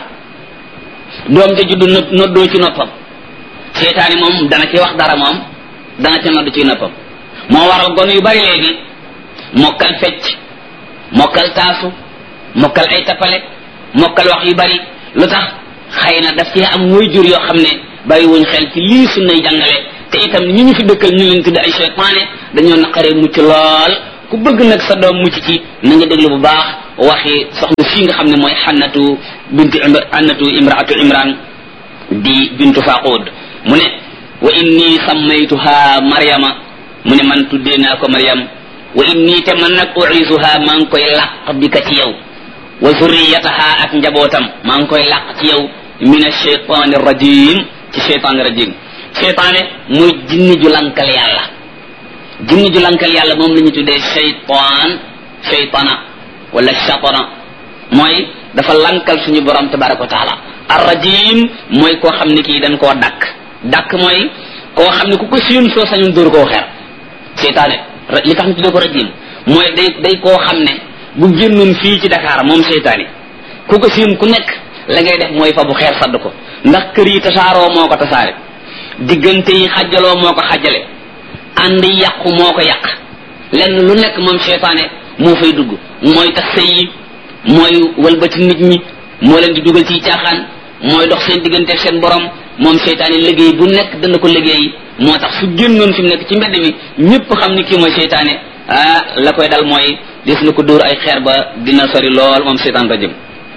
doom ja juddu noddoo ci noppam seytaane moom dana ci wax dara moom dana ci nodd ci noppam moo waral gone yu bari léegi mokkal fecc mokkal taasu mokkal ay tappale mokkal wax yu bari lu tax xëy na daf ci am way jur yoo xam ne bàyyi wuñ xel ci lii sunnay jàngale te itam ñi ñu fi dëkkal ñu leen tudd ay seytaane dañoo naqaree mucc lool ku bëgg nag sa doom mucc ci na nga déglu bu baax waxi soxna fii nga xam ne mooy Hannatu imraatu Imran di bintu Faqud mu ne wa inni sammaytuha Maryama mu ne man tuddee naa ko Maryam wa inni te man nag u'izuha maa ngi koy làq bi ka ci yow wa zurriyataha ak njabootam maa ngi koy làq ci yow min ash-shaytaani rajim ci shaytaani rajim shaytaane muy jinni ju lankal yàlla jinni ju lankal yàlla moom la ñu tuddee shaytana wala shatana mooy dafa lankal suñu borom tabaraka wa taala ar-rajim mooy koo xam ne kii dañ koo dakk mooy koo xam ne ku ko siyun soo sañun dóor koo xeer seytaane li tax ñu tuddee ko rajim mooy day koo xam ne bu génnoon fii ci Dakar moom seytaane ku ko siin ku nekk la ngay def mooy fa bu xeer sadd ko ndax kër yi tasaaroo moo ko tasaare diggante yi xajaloo moo ko xajale ànd yàqu moo ko yàq lenn lu nekk moom seytaane moo fay dugg mooy tax sëy yi mooy walbati nit ñi moo leen di dugal ci caaxaan mooy dox seen diggante seen borom moom seytaane liggéey bu nekk dana ko liggéey moo tax su génnoon fi mu nekk ci mbedd mi ñëpp xam ni kii mooy seytaane la koy dal mooy des na ko dóor ay xeer ba dina sori lool moom seytaan rajim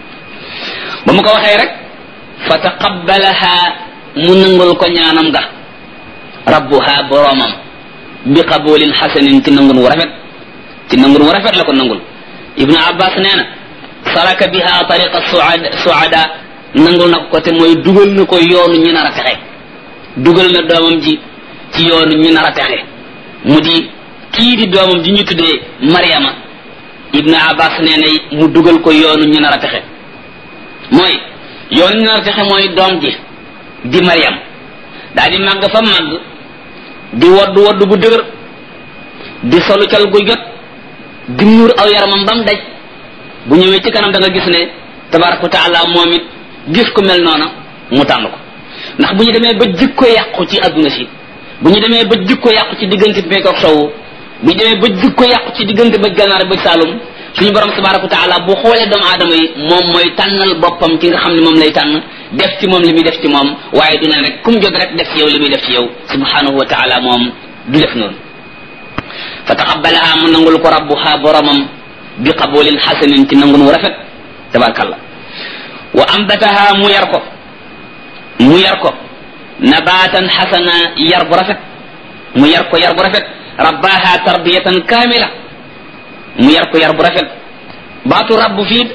ba mu ko waxee rek fa taqabbalaha mu nangul ko ñaanam ga rabbuha boromam bi qabulin hasanin ci nangun wu rafet la ko nangul ibnu abbas nee na saraka biha tariqa suada nangul na ko te mooy dugal na ko yoonu ñi nar a texe dugal na doomam ji ci yoonu ñi nar a texe mu di kii di doomam ji ñu tuddee Maryama ibnu abbas nee na mu dugal ko yoonu ñi nar a texe mooy yoonu ñi nar a texe mooy doom ji di Maryam daa di màgg fa màgg di woddu bu dëgër di solu cal gu jot di muur aw yaramam bam daj bu ñëwee ci kanam da nga gis ne tabaraka wa taala moom it gis ku mel noona mu tànn ko ndax bu ñu demee ba jikko yàqu ci adduna si bu ñu demee ba jikko yàqu ci diggante bi ak sowu bu ñu demee ba jikko yàqu ci diggante ba gànnaar ba saalum suñu borom tabaraka wa taala bu xoolee doomu aadama yi moom mooy tànnal boppam ki nga xam ne moom lay tànn def ci moom li muy def ci moom waaye du ne rek kum jot rek def ci yow li muy def ci yow subhanahu wa taala moom du def noonu fa taqabbalaha mu nangul ko rabbuha boromam bi qabulin hasanin ci nangun wu rafet tabarakallah wa ambataha mu yar ko nabatan hasana yar bu rafet mu yar ko rabbaha tarbiyatan kamila mu yar ko yar bu rafet baatu rabbu fii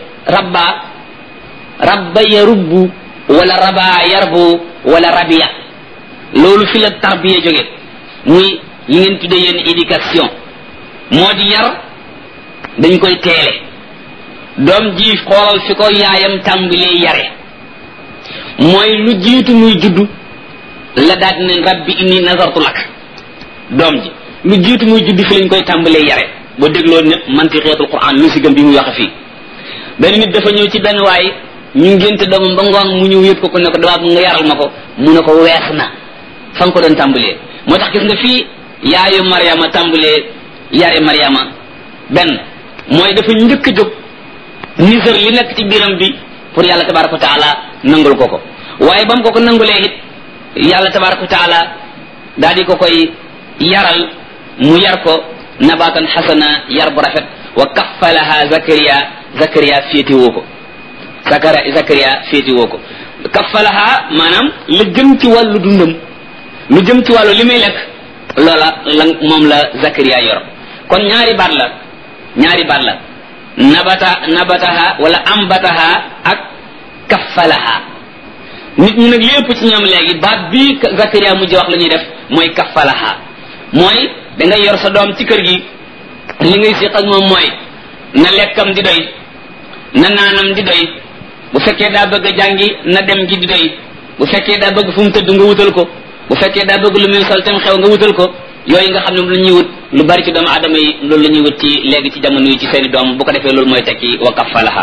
rabba yarubbu wala raba yarbu wala rabiya loolu fi la tarbiya jóge muy li ngeen tuddee yéen éducation moo di yar dañ koy teele doom ji xoolal fi ko yaayam tàmbalee yare mooy lu jiitu muy juddu la daal di ne rabbi inni nazartu lak doom ji lu jiitu muy juddu fi lañ koy tàmbalee yare boo dégloo ne mantiqeetul Qur'an lu si gëm bi muy waxe fii benn nit dafa ñëw ci benn waay ñu ngénte doomam ba ngoon mu ñëw yët ko ne ko damaa nga yaral ma ko mu ne ko wees na fa nga ko doon tàmbalee moo tax gis nga fii yaayu Maryama tàmbalee yare Maryama benn mooy dafa njëkk a jóg nisër li nekk ci biiram bi pour yàlla tabaraka wa taala nangul ko waaye ba mu ko nangulee it yàlla tabaraka wa taala daal di ko koy yaral mu yar ko nabatan xasana yar bu rafet wa kaffalaha Zakariya féetewoo ko Zakariya féetewoo ko kaffalaha maanaam la jëm ci wàllu dundam lu jëm ci wàllu li muy lekk loola moom la Zakariya yor kon ñaari baat la nabataha wala ambataha ak kaffalaha nit ñi nag lépp ci ñoom léegi baat bii Zakariya mujj wax la ñuy def mooy kaffalaha mooy da ngay yor sa doom ci kër gi li ngay siq ak moom mooy na lekkam di doy na naanam di doy bu fekkee daa bëgg a jàngi na dem gi di doy bu fekkee daa bëgg fu mu tëdd nga wutal ko bu fekkee daa bëgg lu muy sol tam xew nga wutal ko yooyu nga xam ne lu ñuy wut lu bari ci doomu aadama yi loolu la ñuy wut ci léegi ci jamono yi ci seeni doom bu ko defee loolu mooy tekki wa kaffalaha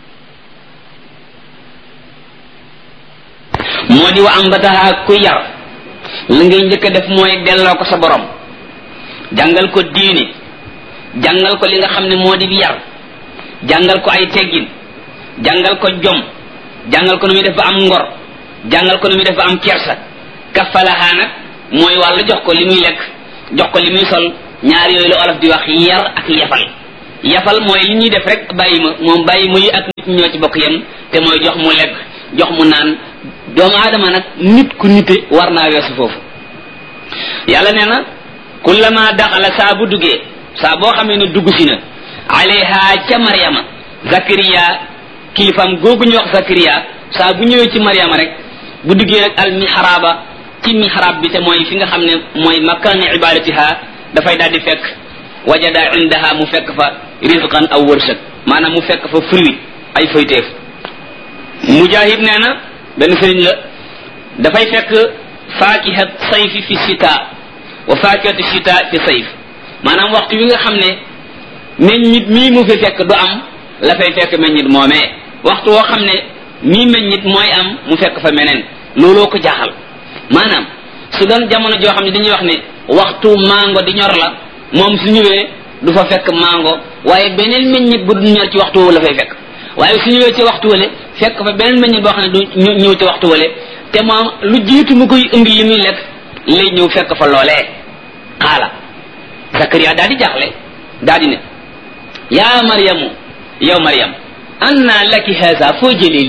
moo di wa ambataha ku yar la ngay njëkk a def mooy delloo ko sa borom jàngal ko diine jàngal ko li nga xam ne moo di yar jàngal ko ay teggin jàngal ko jom jàngal ko nu muy def ba am ngor jàngal ko nu muy def ba am kersa kaffalaha nag mooy wàllu jox ko li muy lekk jox ko li muy sol ñaar yooyu la olof di wax yar ak yafal mooy li ñuy def rek bàyyi ma moom bàyyi ma yi ak nit ñoo ci bokk yem te mooy jox mu lekk jox mu naan doomu aadama nag nit ku nite war naa weesu foofu yàlla nee na kullama daxala saa bu duggee saa boo xamee ne dugg si na alayha ca Maryama Zakariya kilifam googu ñu wax Zakariya saa bu ñëwee ci Maryama rek bu duggee rek al mihraba ci mihrab bi te mooy fi nga xam ne mooy makkaani ibadatiha dafay daal di fekk wajada indaha mu fekk fa rizqan aw wërsëg maanaam mu fekk fa fruit ay fayteef Mujahid nee na benn sëriñ la dafay fekk faakihat sayfi fi sita wa faakihatu sita fi sayf maanaam waxtu wi nga xam ne meññit mii mu fi fekk du am la fay fekk meññit moomee waxtu woo xam ne mii meññit mooy am mu fekk fa meneen looloo ko jaaxal maanaam su doon jamono joo xam ne dañuy wax ne waxtu mango di ñor la moom su ñëwee du fa fekk mango waaye beneen meññit bu du ñor ci waxtu wala fay fekk waaye su ñëwee ci waxtu wale fekk fa beneen meññit boo xam ne du ñëw ci waxtu wale te moom lu jiitu mu koy indi li muy lekk lay ñëw fekk fa loolee xaala Zakariya daal di jaaxle daal di ne yaa Maryamu yow Maryam anna laki haza foo jëlee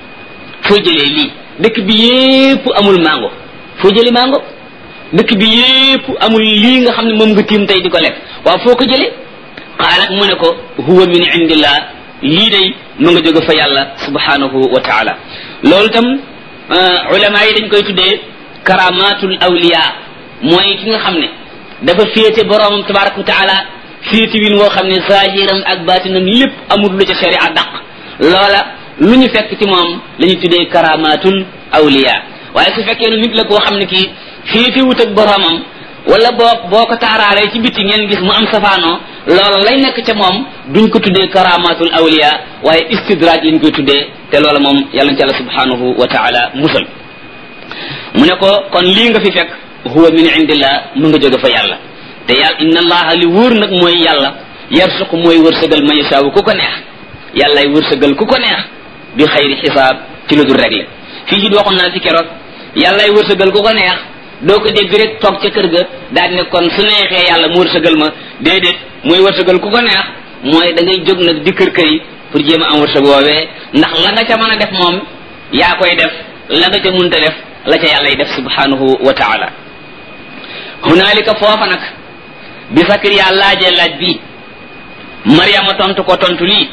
lii dëkk bi yépp amul mango foo jëlee mango dëkk bi yépp amul lii nga xam ne moom nga tiim tey di ko lekk waaw foo ko jëlee qaalat mu ne ko huwa min indillah lii day mu nga jóge fa yàlla subhanahu wa taala loolu tam ulama yi dañ koy tuddee karamatul awliya mooy ki nga xam ne dafa féete boroomam tabaraka wa taala féete win woo xam ne zahiram ak baatinam lépp amul lu ca sharia daq loola lu ñu fekk ci moom la ñu tuddee karamatul awliya waaye su fekkee ne nit la koo xam ne kii féete wut ak boroomam wala boo ko taaraaree ci biti ngeen gis mu am safaanoo loola lay nekk ca moom duñ ko tuddee karamatul awliya waaye istidraaj lañ koy tuddee te loola moom yàlla na ci yàlla subhanahu wa taala musal mu ne ko kon lii nga fi fekk huwa min indillah mu nga jóge fa yàlla te yàlla inna allaha li wóor nag mooy yàlla yarsuqu mooy wërsëgal man yashaawu ku ko neex yàllay wërsëgal ku ko neex bi xayri xisaab ci lu dul réglé fii ci waxoon naa ci keroog yàllay wërsëgal ku ko neex doo ko dégg rek toog ca kër ga daal ne kon su neexee yàlla mu wërsëgal ma déedéet mooy wërsëgal ku ko neex mooy da ngay jóg nag di kër yi pour jéem a am wërsëg woowee ndax la nga ca mën a def moom yaa koy def la nga ca munta def la ca yàllay def subhanahu wa taala hunaalika foofa nag bi Zakariya laajee laaj bi Maryama tontu ko tontu lii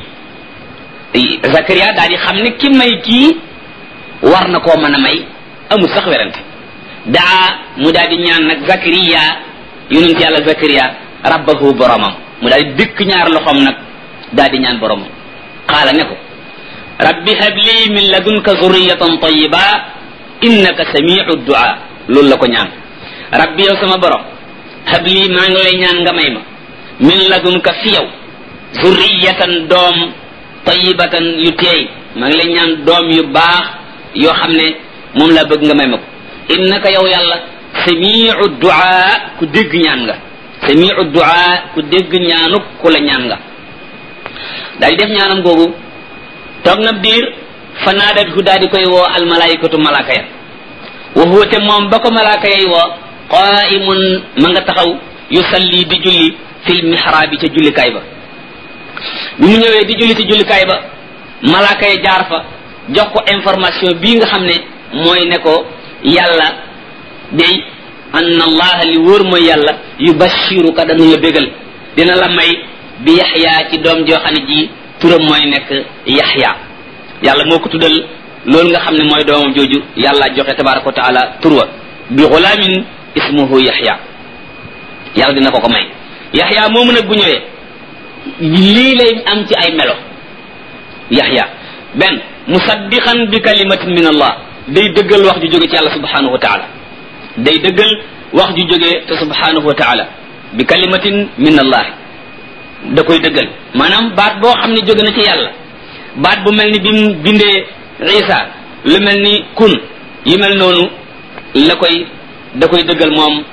Zakariya daal di xam ne ki may kii war na koo mën a may amul sax werante daa mu daal di ñaan nag Zakariya yonent yàlla Zakariya rabbahu boromam mu daal di dëkk ñaar loxoom nag daal di ñaan boromam qaala ne ko rabbi habli min ladunka zurriyatan tayyiba innaka samiu du'a loolu la ko ñaan rabbi yow sama borom habli maa ngi lay ñaan nga may ma min ladunka fi yow zurriyatan doom tayyibatan yu teey maa ngi lay ñaan doom yu baax yoo xam ne moom laa bëgg nga may ma ko innaka yow yàlla samiu du'a ku dégg ñaan nga samiu du'a ku dégg ñaanuk ku la ñaan nga daal di def ñaanam googu toog na biir fa naadathu daal di koy woo almalaikatu malaaka ya wa huwa te moom ba ko malaaka yay woo qaimun ma nga taxaw yusalli di julli fil mihraabi ca jullikaay ba bi mu ñëwee di julli ci jullikaay ba malaaka ya jaar fa jox ko information bii nga xam ne mooy ne ko yàlla day anna allaha li wóor mooy yàlla yubashiruka dana la bégal dina la may bi yaxya ci doom joo xam ne ji turam mooy nekk yaxya yàlla moo ko tuddal loolu nga xam ne mooy doomam jooju yàlla joxe tabaraka wa taala turwa bi xulaamin ismuhu yaxya yàlla dina ko may yaxya moomu nag bu ñëwee lii lay am ci ay melo yaxya benn musaddiqan bi kalimatin min allah day dëggal wax ju jóge ci yàlla subhanahu wa taala day dëggal wax ju jóge te subhanahu wa taala bi kalimatin min allah da koy dëggal maanaam baat boo xam ne jóge na ci yàlla baat bu mel ni bi mu bindee isa lu mel ni kun yi mel noonu da koy dëggal moom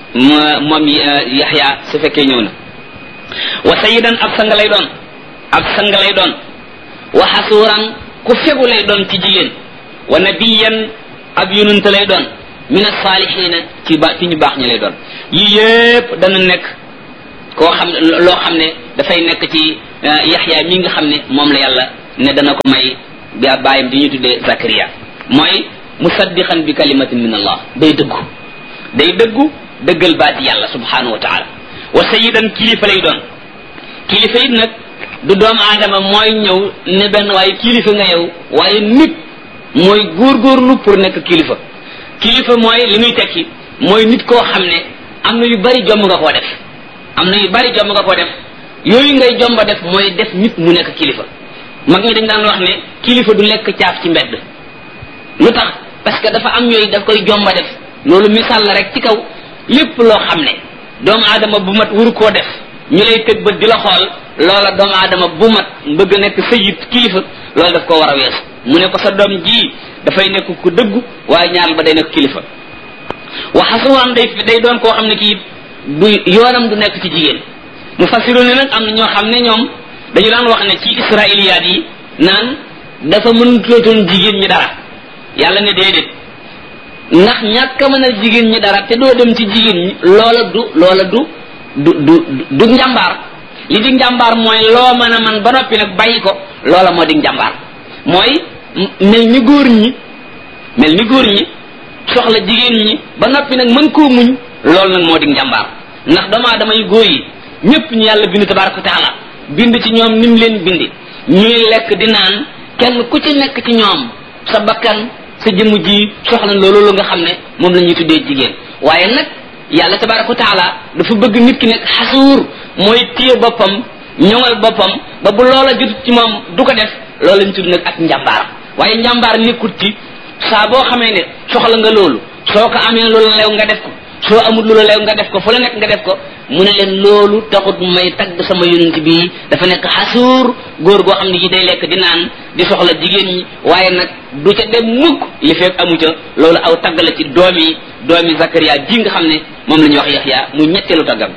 yaxya su fekkee ñëw na wa sayidan ab sang lay doon wa xasuuran ku fegu lay doon ci jigéen wa nabiyan ab yonent lay doon min as-saalihiina ci ñu baax ñi lay doon yii yépp dana nekk koo xam loo xam ne dafay nekk ci yaxya mi nga xam ne moom la yàlla ne dana ko may baayam di ñu tuddee Zakariya mooy musaddiqan bi kalimatin min allah day dëggu dëggal baati yàlla subhanahu wa taala wa sayidan kilifa lay doon kilifa it nag du doomu aadama mooy ñëw ne benn waaye kilifa nga yow waaye nit mooy góorgóorlu pour nekk kilifa mooy li muy tekki mooy nit koo xam ne am na yu bari jomb nga koo def yooyu ngay jomba def mooy def nit mu nekk kilifa mag ñi dañ daan wax ne kilifa du lekk caaf ci mbedd lu tax parce que dafa am yooyu daf koy jomba def loolu misaal la rek ci kaw lépp loo xam ne doomu aadama bu mat waru koo def ñu lay tëg bët di la xool loola doomu aadama bu mat bëgg nekk sayid kilifa loolu daf koo war a weesu mu ne ko sa doom ji dafay nekk ku dëggu waaye ñaareel ba day nekk kilifa waxasuwaan day doon koo xam ne kii du yoonam du nekk ci jigéen mu fasiru ne nag am na ñoo xam ne ñoom dañu daan wax ne ci israiliyaat yi naan dafa mënutootoon jigéen ñi dara yàlla ne déedéet ndax ñàkk a mën a jigéen ñi dara te doo dem ci jigéen ñi loola du njàmbaar li di njàmbaar mooy loo mën a man ba noppi nag bàyyi ko loola moo di njàmbaar mooy mel ni góor ñi soxla jigéen ñi ba noppi nag mën koo muñ loolu nag moo di njàmbaar ndax doomu aadama yu góor yi ñëpp ñu yàlla bind tabaraka wa taala bind ci ñoom ni mu leen bindi ñuy lekk di naan kenn ku ci nekk ci ñoom sa bakkan sa jëmm ji soxla loolu nga xam ne moom la ñuy tuddee jigéen waaye nag yàlla tabaraka wa taala dafa bëgg nit ki nekk xasuur mooy téye boppam ñoŋal boppam ba bu loola jotut ci moom du ko def loolu lañ tudd nag ak njàmbaar waaye njàmbaar nekkut ci saa boo xamee ne soxla nga loolu soo ko amee loolu leew nga def ko soo amul loolu leew nga def ko fu la nekk nga def ko mu ne leen loolu taxut may tagg sama yonent bi dafa nekk xasuur góor goo xam ne ji day lekk di naan di soxla jigéen ñi waaye nag du ca dem mukk li fekk amu ca loolu aw tagg la ci doomi Zakariya ji nga xam ne moom la ñuy wax Yaxya mu ñetteelu taggam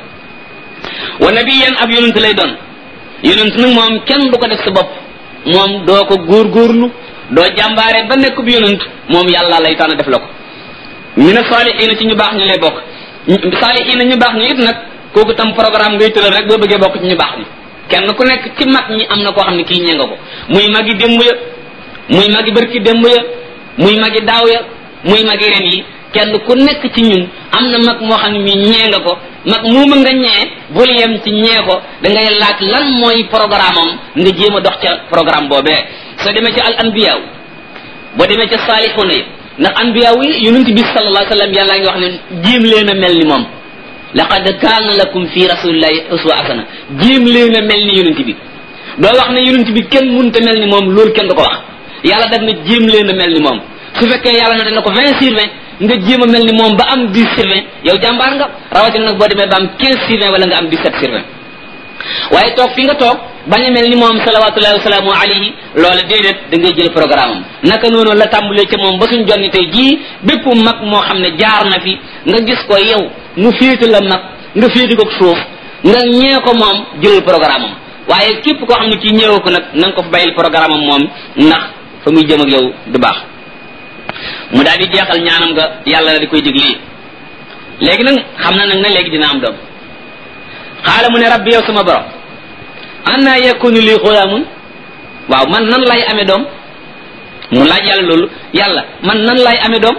wa nabiyan ab yonent lay doon yonent nag moom kenn du ko def sa bopp moom doo ko góorgóorlu doo jàmbaare ba nekk bi yonent moom yàlla lay tànn def la ko mina saalihiina ci ñu baax ñu lay bokk saalihiina ñu baax ñu it nag kooku tam programme ngay tëral rek boo bëggee bokk ci ñu baax ñi kenn ku nekk ci mag ñi am na koo xam ne kii ñee nga ko muy magi démb ya muy magi barki démb ya muy magi daaw ya muy magi ren yi kenn ku nekk ci ñun am na mag moo xam ne mii ñee nga ko mag muuma nga ñee bul yem ci ñee ko da ngay laaj lan mooy programme am nga jéem a dox ca programme boobee soo demee ci al anbiya boo demee ca saalixuuna yi ndax anbiya yi yonent bi sallallahu alayhi wa sallam yàlla ngi wax ne jéem leen a mel ni moom laqad kaana lakum fi rasulillahi uswa hasana jéem leen a mel ni yonent bi doo wax ne yonent bi kenn mënut a mel ni moom loolu kenn du ko wax yàlla daf ne jéem leen a mel ni moom su fekkee yàlla na dana ko 20/20 nga jéem a mel ni moom ba am 10/20 yow jàmbaar nga rawatina nag boo demee ba am 15/20 wala nga am 17/20 waaye toog fi nga toog bañ a mel ni moom salawatullahi wasalaamu alayhi loola déedéet da ngay jël programme am naka noonu la tàmbalee ca moom ba suñ jonni tey jii bépp mag moo xam ne jaar na fi nga gis ko yow mu féete la mag nga féete ko suuf nga ñee ko moom jëlal programme am waaye képp koo xam ne kii ñëwoo ko nag na nga ko fa bàyyil programme am moom ndax fa muy jëm ak yow du baax mu daal di jeexal ñaanam nga yàlla la di koy digle léegi nag xam na nag ne léegi dina am doom xaala mu ne rabbi yow sama borom anna yakunu li xulaamun waaw man nan lay amee doom mu laaj yàlla loolu yàlla man nan lay amee doom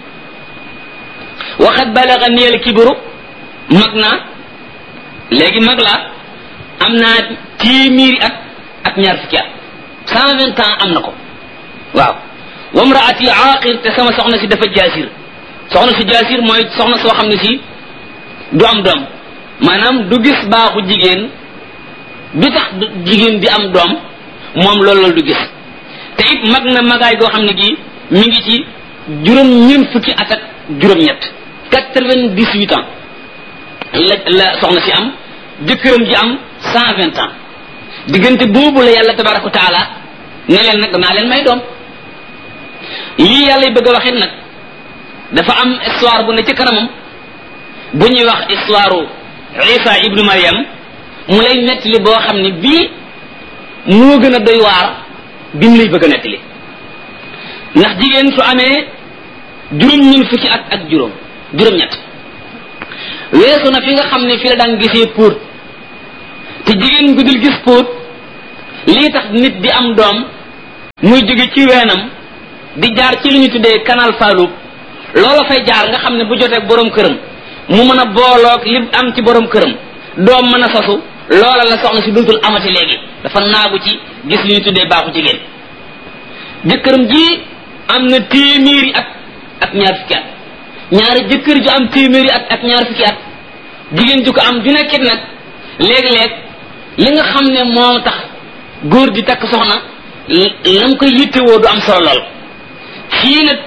waxat balaga niyal kibru mag naa léegi mag laa am naa téeméeri at ak ñaar fukki at 120 ans am na ko waaw wamraati aaqir te sama soxna si dafa jaasir soxna si jaasir mooy soxna soo xam ne si du am doom maanaam du gis baaxu jigéen bi tax jigéen di am doom moom loolu du gis te it mag na magaay goo xam ne gi mi ngi ci juróom-ñeent fukki at ak juróom-ñett 98 ans la soxna si am jëkkëram ji am 120 ans diggante boobu la yàlla tabaraka wa taala ne leen nag danaa leen may doom lii yàlla bëgg a waxit nag dafa am histoire bu ne ci kanamam bu ñuy wax histoire Isa ibnu Maryam mu lay nettali boo xam ne bii moo gën a doy waar bi mu lay bëgg a nettali ndax jigéen su amee juróom-ñeent fukki at ak juróom-ñett weesu na fi nga xam ne fi la daan gisee póot te jigéen gu dul gis póot lii tax nit di am doom muy jóge ci weenam di jaar ci li ñu tuddee canal Fallou loola fay jaar nga xam ne bu jotee borom këram mu mën a booloog li am ci borom këram doom mën a sosu loola la soxna si dootul amati léegi dafa naagu ci gis li ñu tuddee baaxu jigéen jëkkëram ji am na téeméeri at ak ñaar fukki at ñaari jëkkër ju am téeméeri at ak ñaar fukki at jigéen ju ko am ju nekkit nag léeg-léeg li nga xam ne moo tax góor di takk soxna lam koy yittewoo du am solo lool fii nag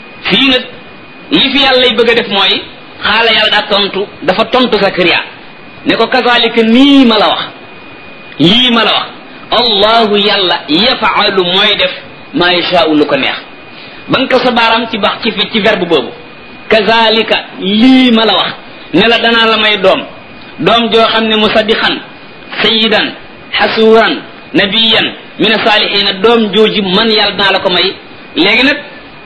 li fi yàlla lay bëgg a def mooy xaala yàlla dafa tontu Zakariya ne ko kazalika nii ma la wax lii ma la wax allahu yàlla yafaalu mooy def maa yashaau lu ko neex ba nga ko sa baaraam ci bax ci verbe boobu kazalika lii ma la wax ne la danaa la may doom joo xam ne musaddiqan sayyidan xasuuran nabiyan min saalihiina doom jooji man yàlla danaa la ko may léegi nag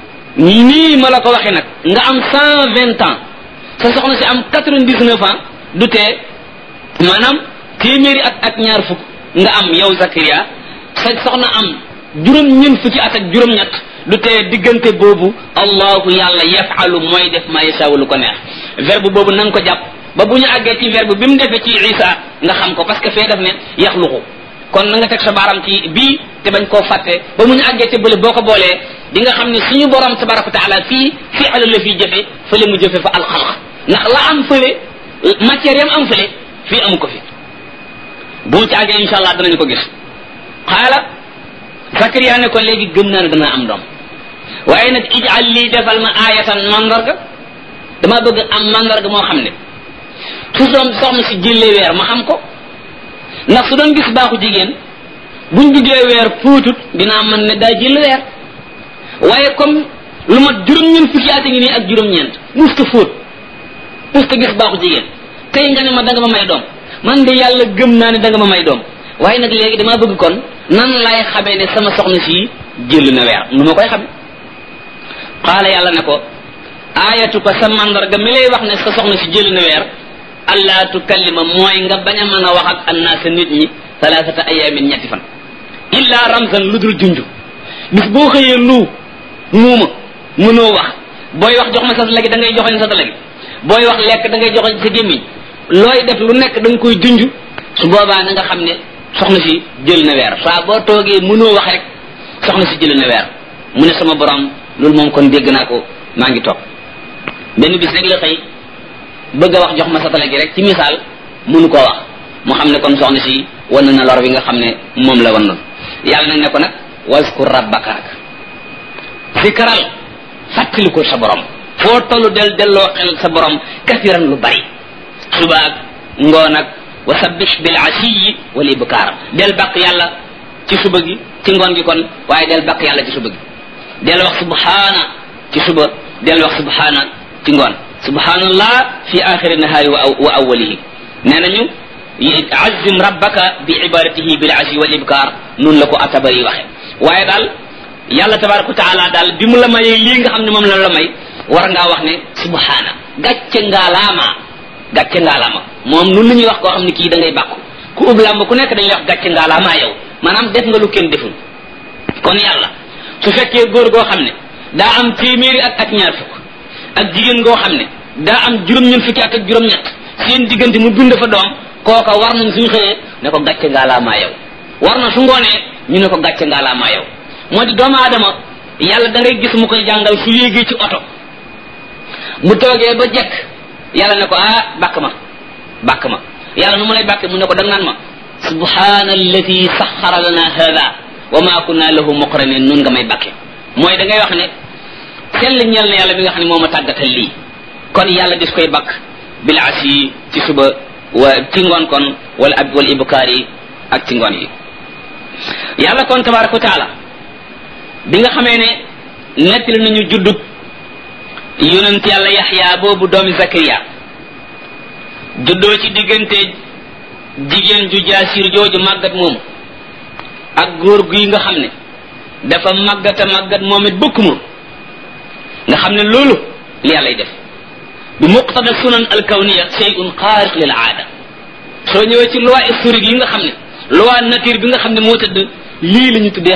nii ma la ko waxee nag nga am 120 ans sa soxna si am 99 ans du tee maanaam téeméeri at ak ñaar fukk nga am yow Zakaria sa soxna am juróom-ñeent fukki at ak juróom-ñett du tee diggante boobu allahu yàlla yafalu mooy def ma yashaa lu ko neex verbe boobu na nga ko jàpp ba bu ñu àggee ci verbe bi mu defee ci Isa nga xam ko parce que fee def ne yaxluqu kon na nga teg sa baaram ci bii te bañ koo fàtte ba mu ñu àggee te bële boo ko boolee di nga xam ne suñu borom tabaraka wa taala fii fi'al la fii jëfe fële mu jëfe fa alxalq ndax la am fële matière yam am fële fii amu ko fi bu mu ci àggee insha allah danañu ko gis xaala Zakaria ne ko léegi gëm naa ne danaa am doom waaye nag ij'al lii defal ma aayatan mandarga dama bëgg am mandarga moo xam ne su doom soxna si jëlee weer ma xam ko ndax su doon gis baaxu jigéen buñ duggee weer puutut dinaa mën ne daa jël weer waaye comme lu mat juróom-ñeent fukki at ngi nii ak juróom-ñeent musta fóot musta gis baaxu jigéen tey nga ne ma da nga ma may doom man de yàlla gëm naa ne da nga ma may doom waaye nag léegi damaa bëgg kon nan lay xamee ne sama soxna si jël na weer nu ma koy xame qaala yàlla ne ko aayatu ko sa mandarga mi lay wax ne sa soxna si jël na weer allaa tukallima mooy nga bañ a mën a wax ak annaasa nit ñi salaasata ayaamin ñetti fan illa ramzan lu dul junju bis boo xëyee muuma mënoo wax booy wax jox ma sa legi da ngay joxoñ sa legi booy wax lekk da ngay joxoñ sa gémmiñ looy def lu nekk da nga koy junj su boobaa na nga xam ne soxna si jël na weer saa boo toogee mënoo wax rek soxna si jël na weer mu ne sama borom loolu moom kon dégg naa ko maa ngi toog benn bis rek la xëy bëgg a wax jox ma sa legi rek ci misaal mënu koo wax mu xam ne kon soxna si wan na lor bi nga xam ne moom la wan yàlla nag ne ko nag waskur rabbaka zikral fàttalikul sa borom foo tollu delloo xel sa borom kasiran lu bari suba ak ngoon ak wa sabbih bil asiyi wal ibkar del bàq yàlla ci suba gi ci ngoon gi kon waaye del bàq yàlla ci suba gi del wax subhaana ci suba del wax subhaana ci ngoon subhanallah fi axiri nahaari wa awwalihi nee nañu azim rabbaka bi ibadatihi bil asi wal ibkar noonu la ko atabari waxe waaye daal yàlla tabaraka wa taala daal bi mu la mayee lii nga xam ne moom la may war ngaa wax ne subhaana gàcce ngaalaama moom nun la ñuy wax koo xam ne kii da ngay bàkku ku ub làmb ku nekk dañuy wax gàcce ngaalaama yow maanaam def nga lu kenn deful kon yàlla su fekkee góor goo xam ne daa am téeméeri at ak ñaar fukk ak jigéen goo xam ne daa am juróom-ñeent fukki at ak juróom-ñett seen diggante mu bind fa doom kooka war nañ suñu xëyee ne ko gàcce ngaalaama yow war na su ngoonee ñu ne ko gàcce ngaalaama yow moo di doomu aadama yàlla da ngay gis mu koy jàngal su yéegee ci oto mu toogee ba jekk yàlla ne ko bàkk ma yàlla nu mu lay bàkke mu ne ko da nga naan ma subhaana allati saxara lana hada wa ma kunna lahu muqrinin nun nga may bàkke mooy da ngay wax ne sell ñeel na yàlla bi nga xam ne moo ma tàggatal lii kon yàlla dis koy bàkk bil asi ci suba wa ci ngoon kon wal ibkaar yi ak ci ngoon yi yàlla kon tabaraka wa taala bi nga xamee ne nettali nañu juddub yonent yàlla yaxya boobu doomi Zakariya juddoo ci diggante jigéen ju jaasir jooju màggat moom ak góor gi nga xam ne dafa màggat moom it bëkk moom nga xam ne loolu li yàllay def bi muqtada sunan alkawniya shay'un xaariq lil aada soo ñëwee ci loi historique yi nga xam ne loi nature bi nga xam ne moo tëdd lii la ñu tuddee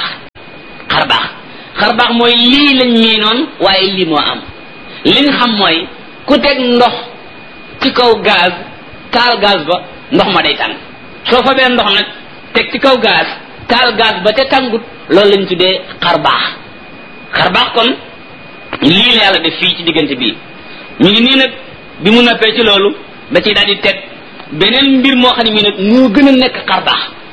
xarbaax mooy lii lañ miinoon waaye lii moo am li nga xam mooy ku teg ndox ci kaw gaz taal gaz ba ndox ma day tàng soo fa bee ndox nag teg ci kaw gaz taal gaz ba te tàngut loolu lañ tuddee xarbaax kon lii la yàlla def fii ci diggante bii ñu ngi nii nag bi mu noppee ci loolu da ciy daal di teg beneen mbir moo xam ne mii nag moo gën a nekk xarbaax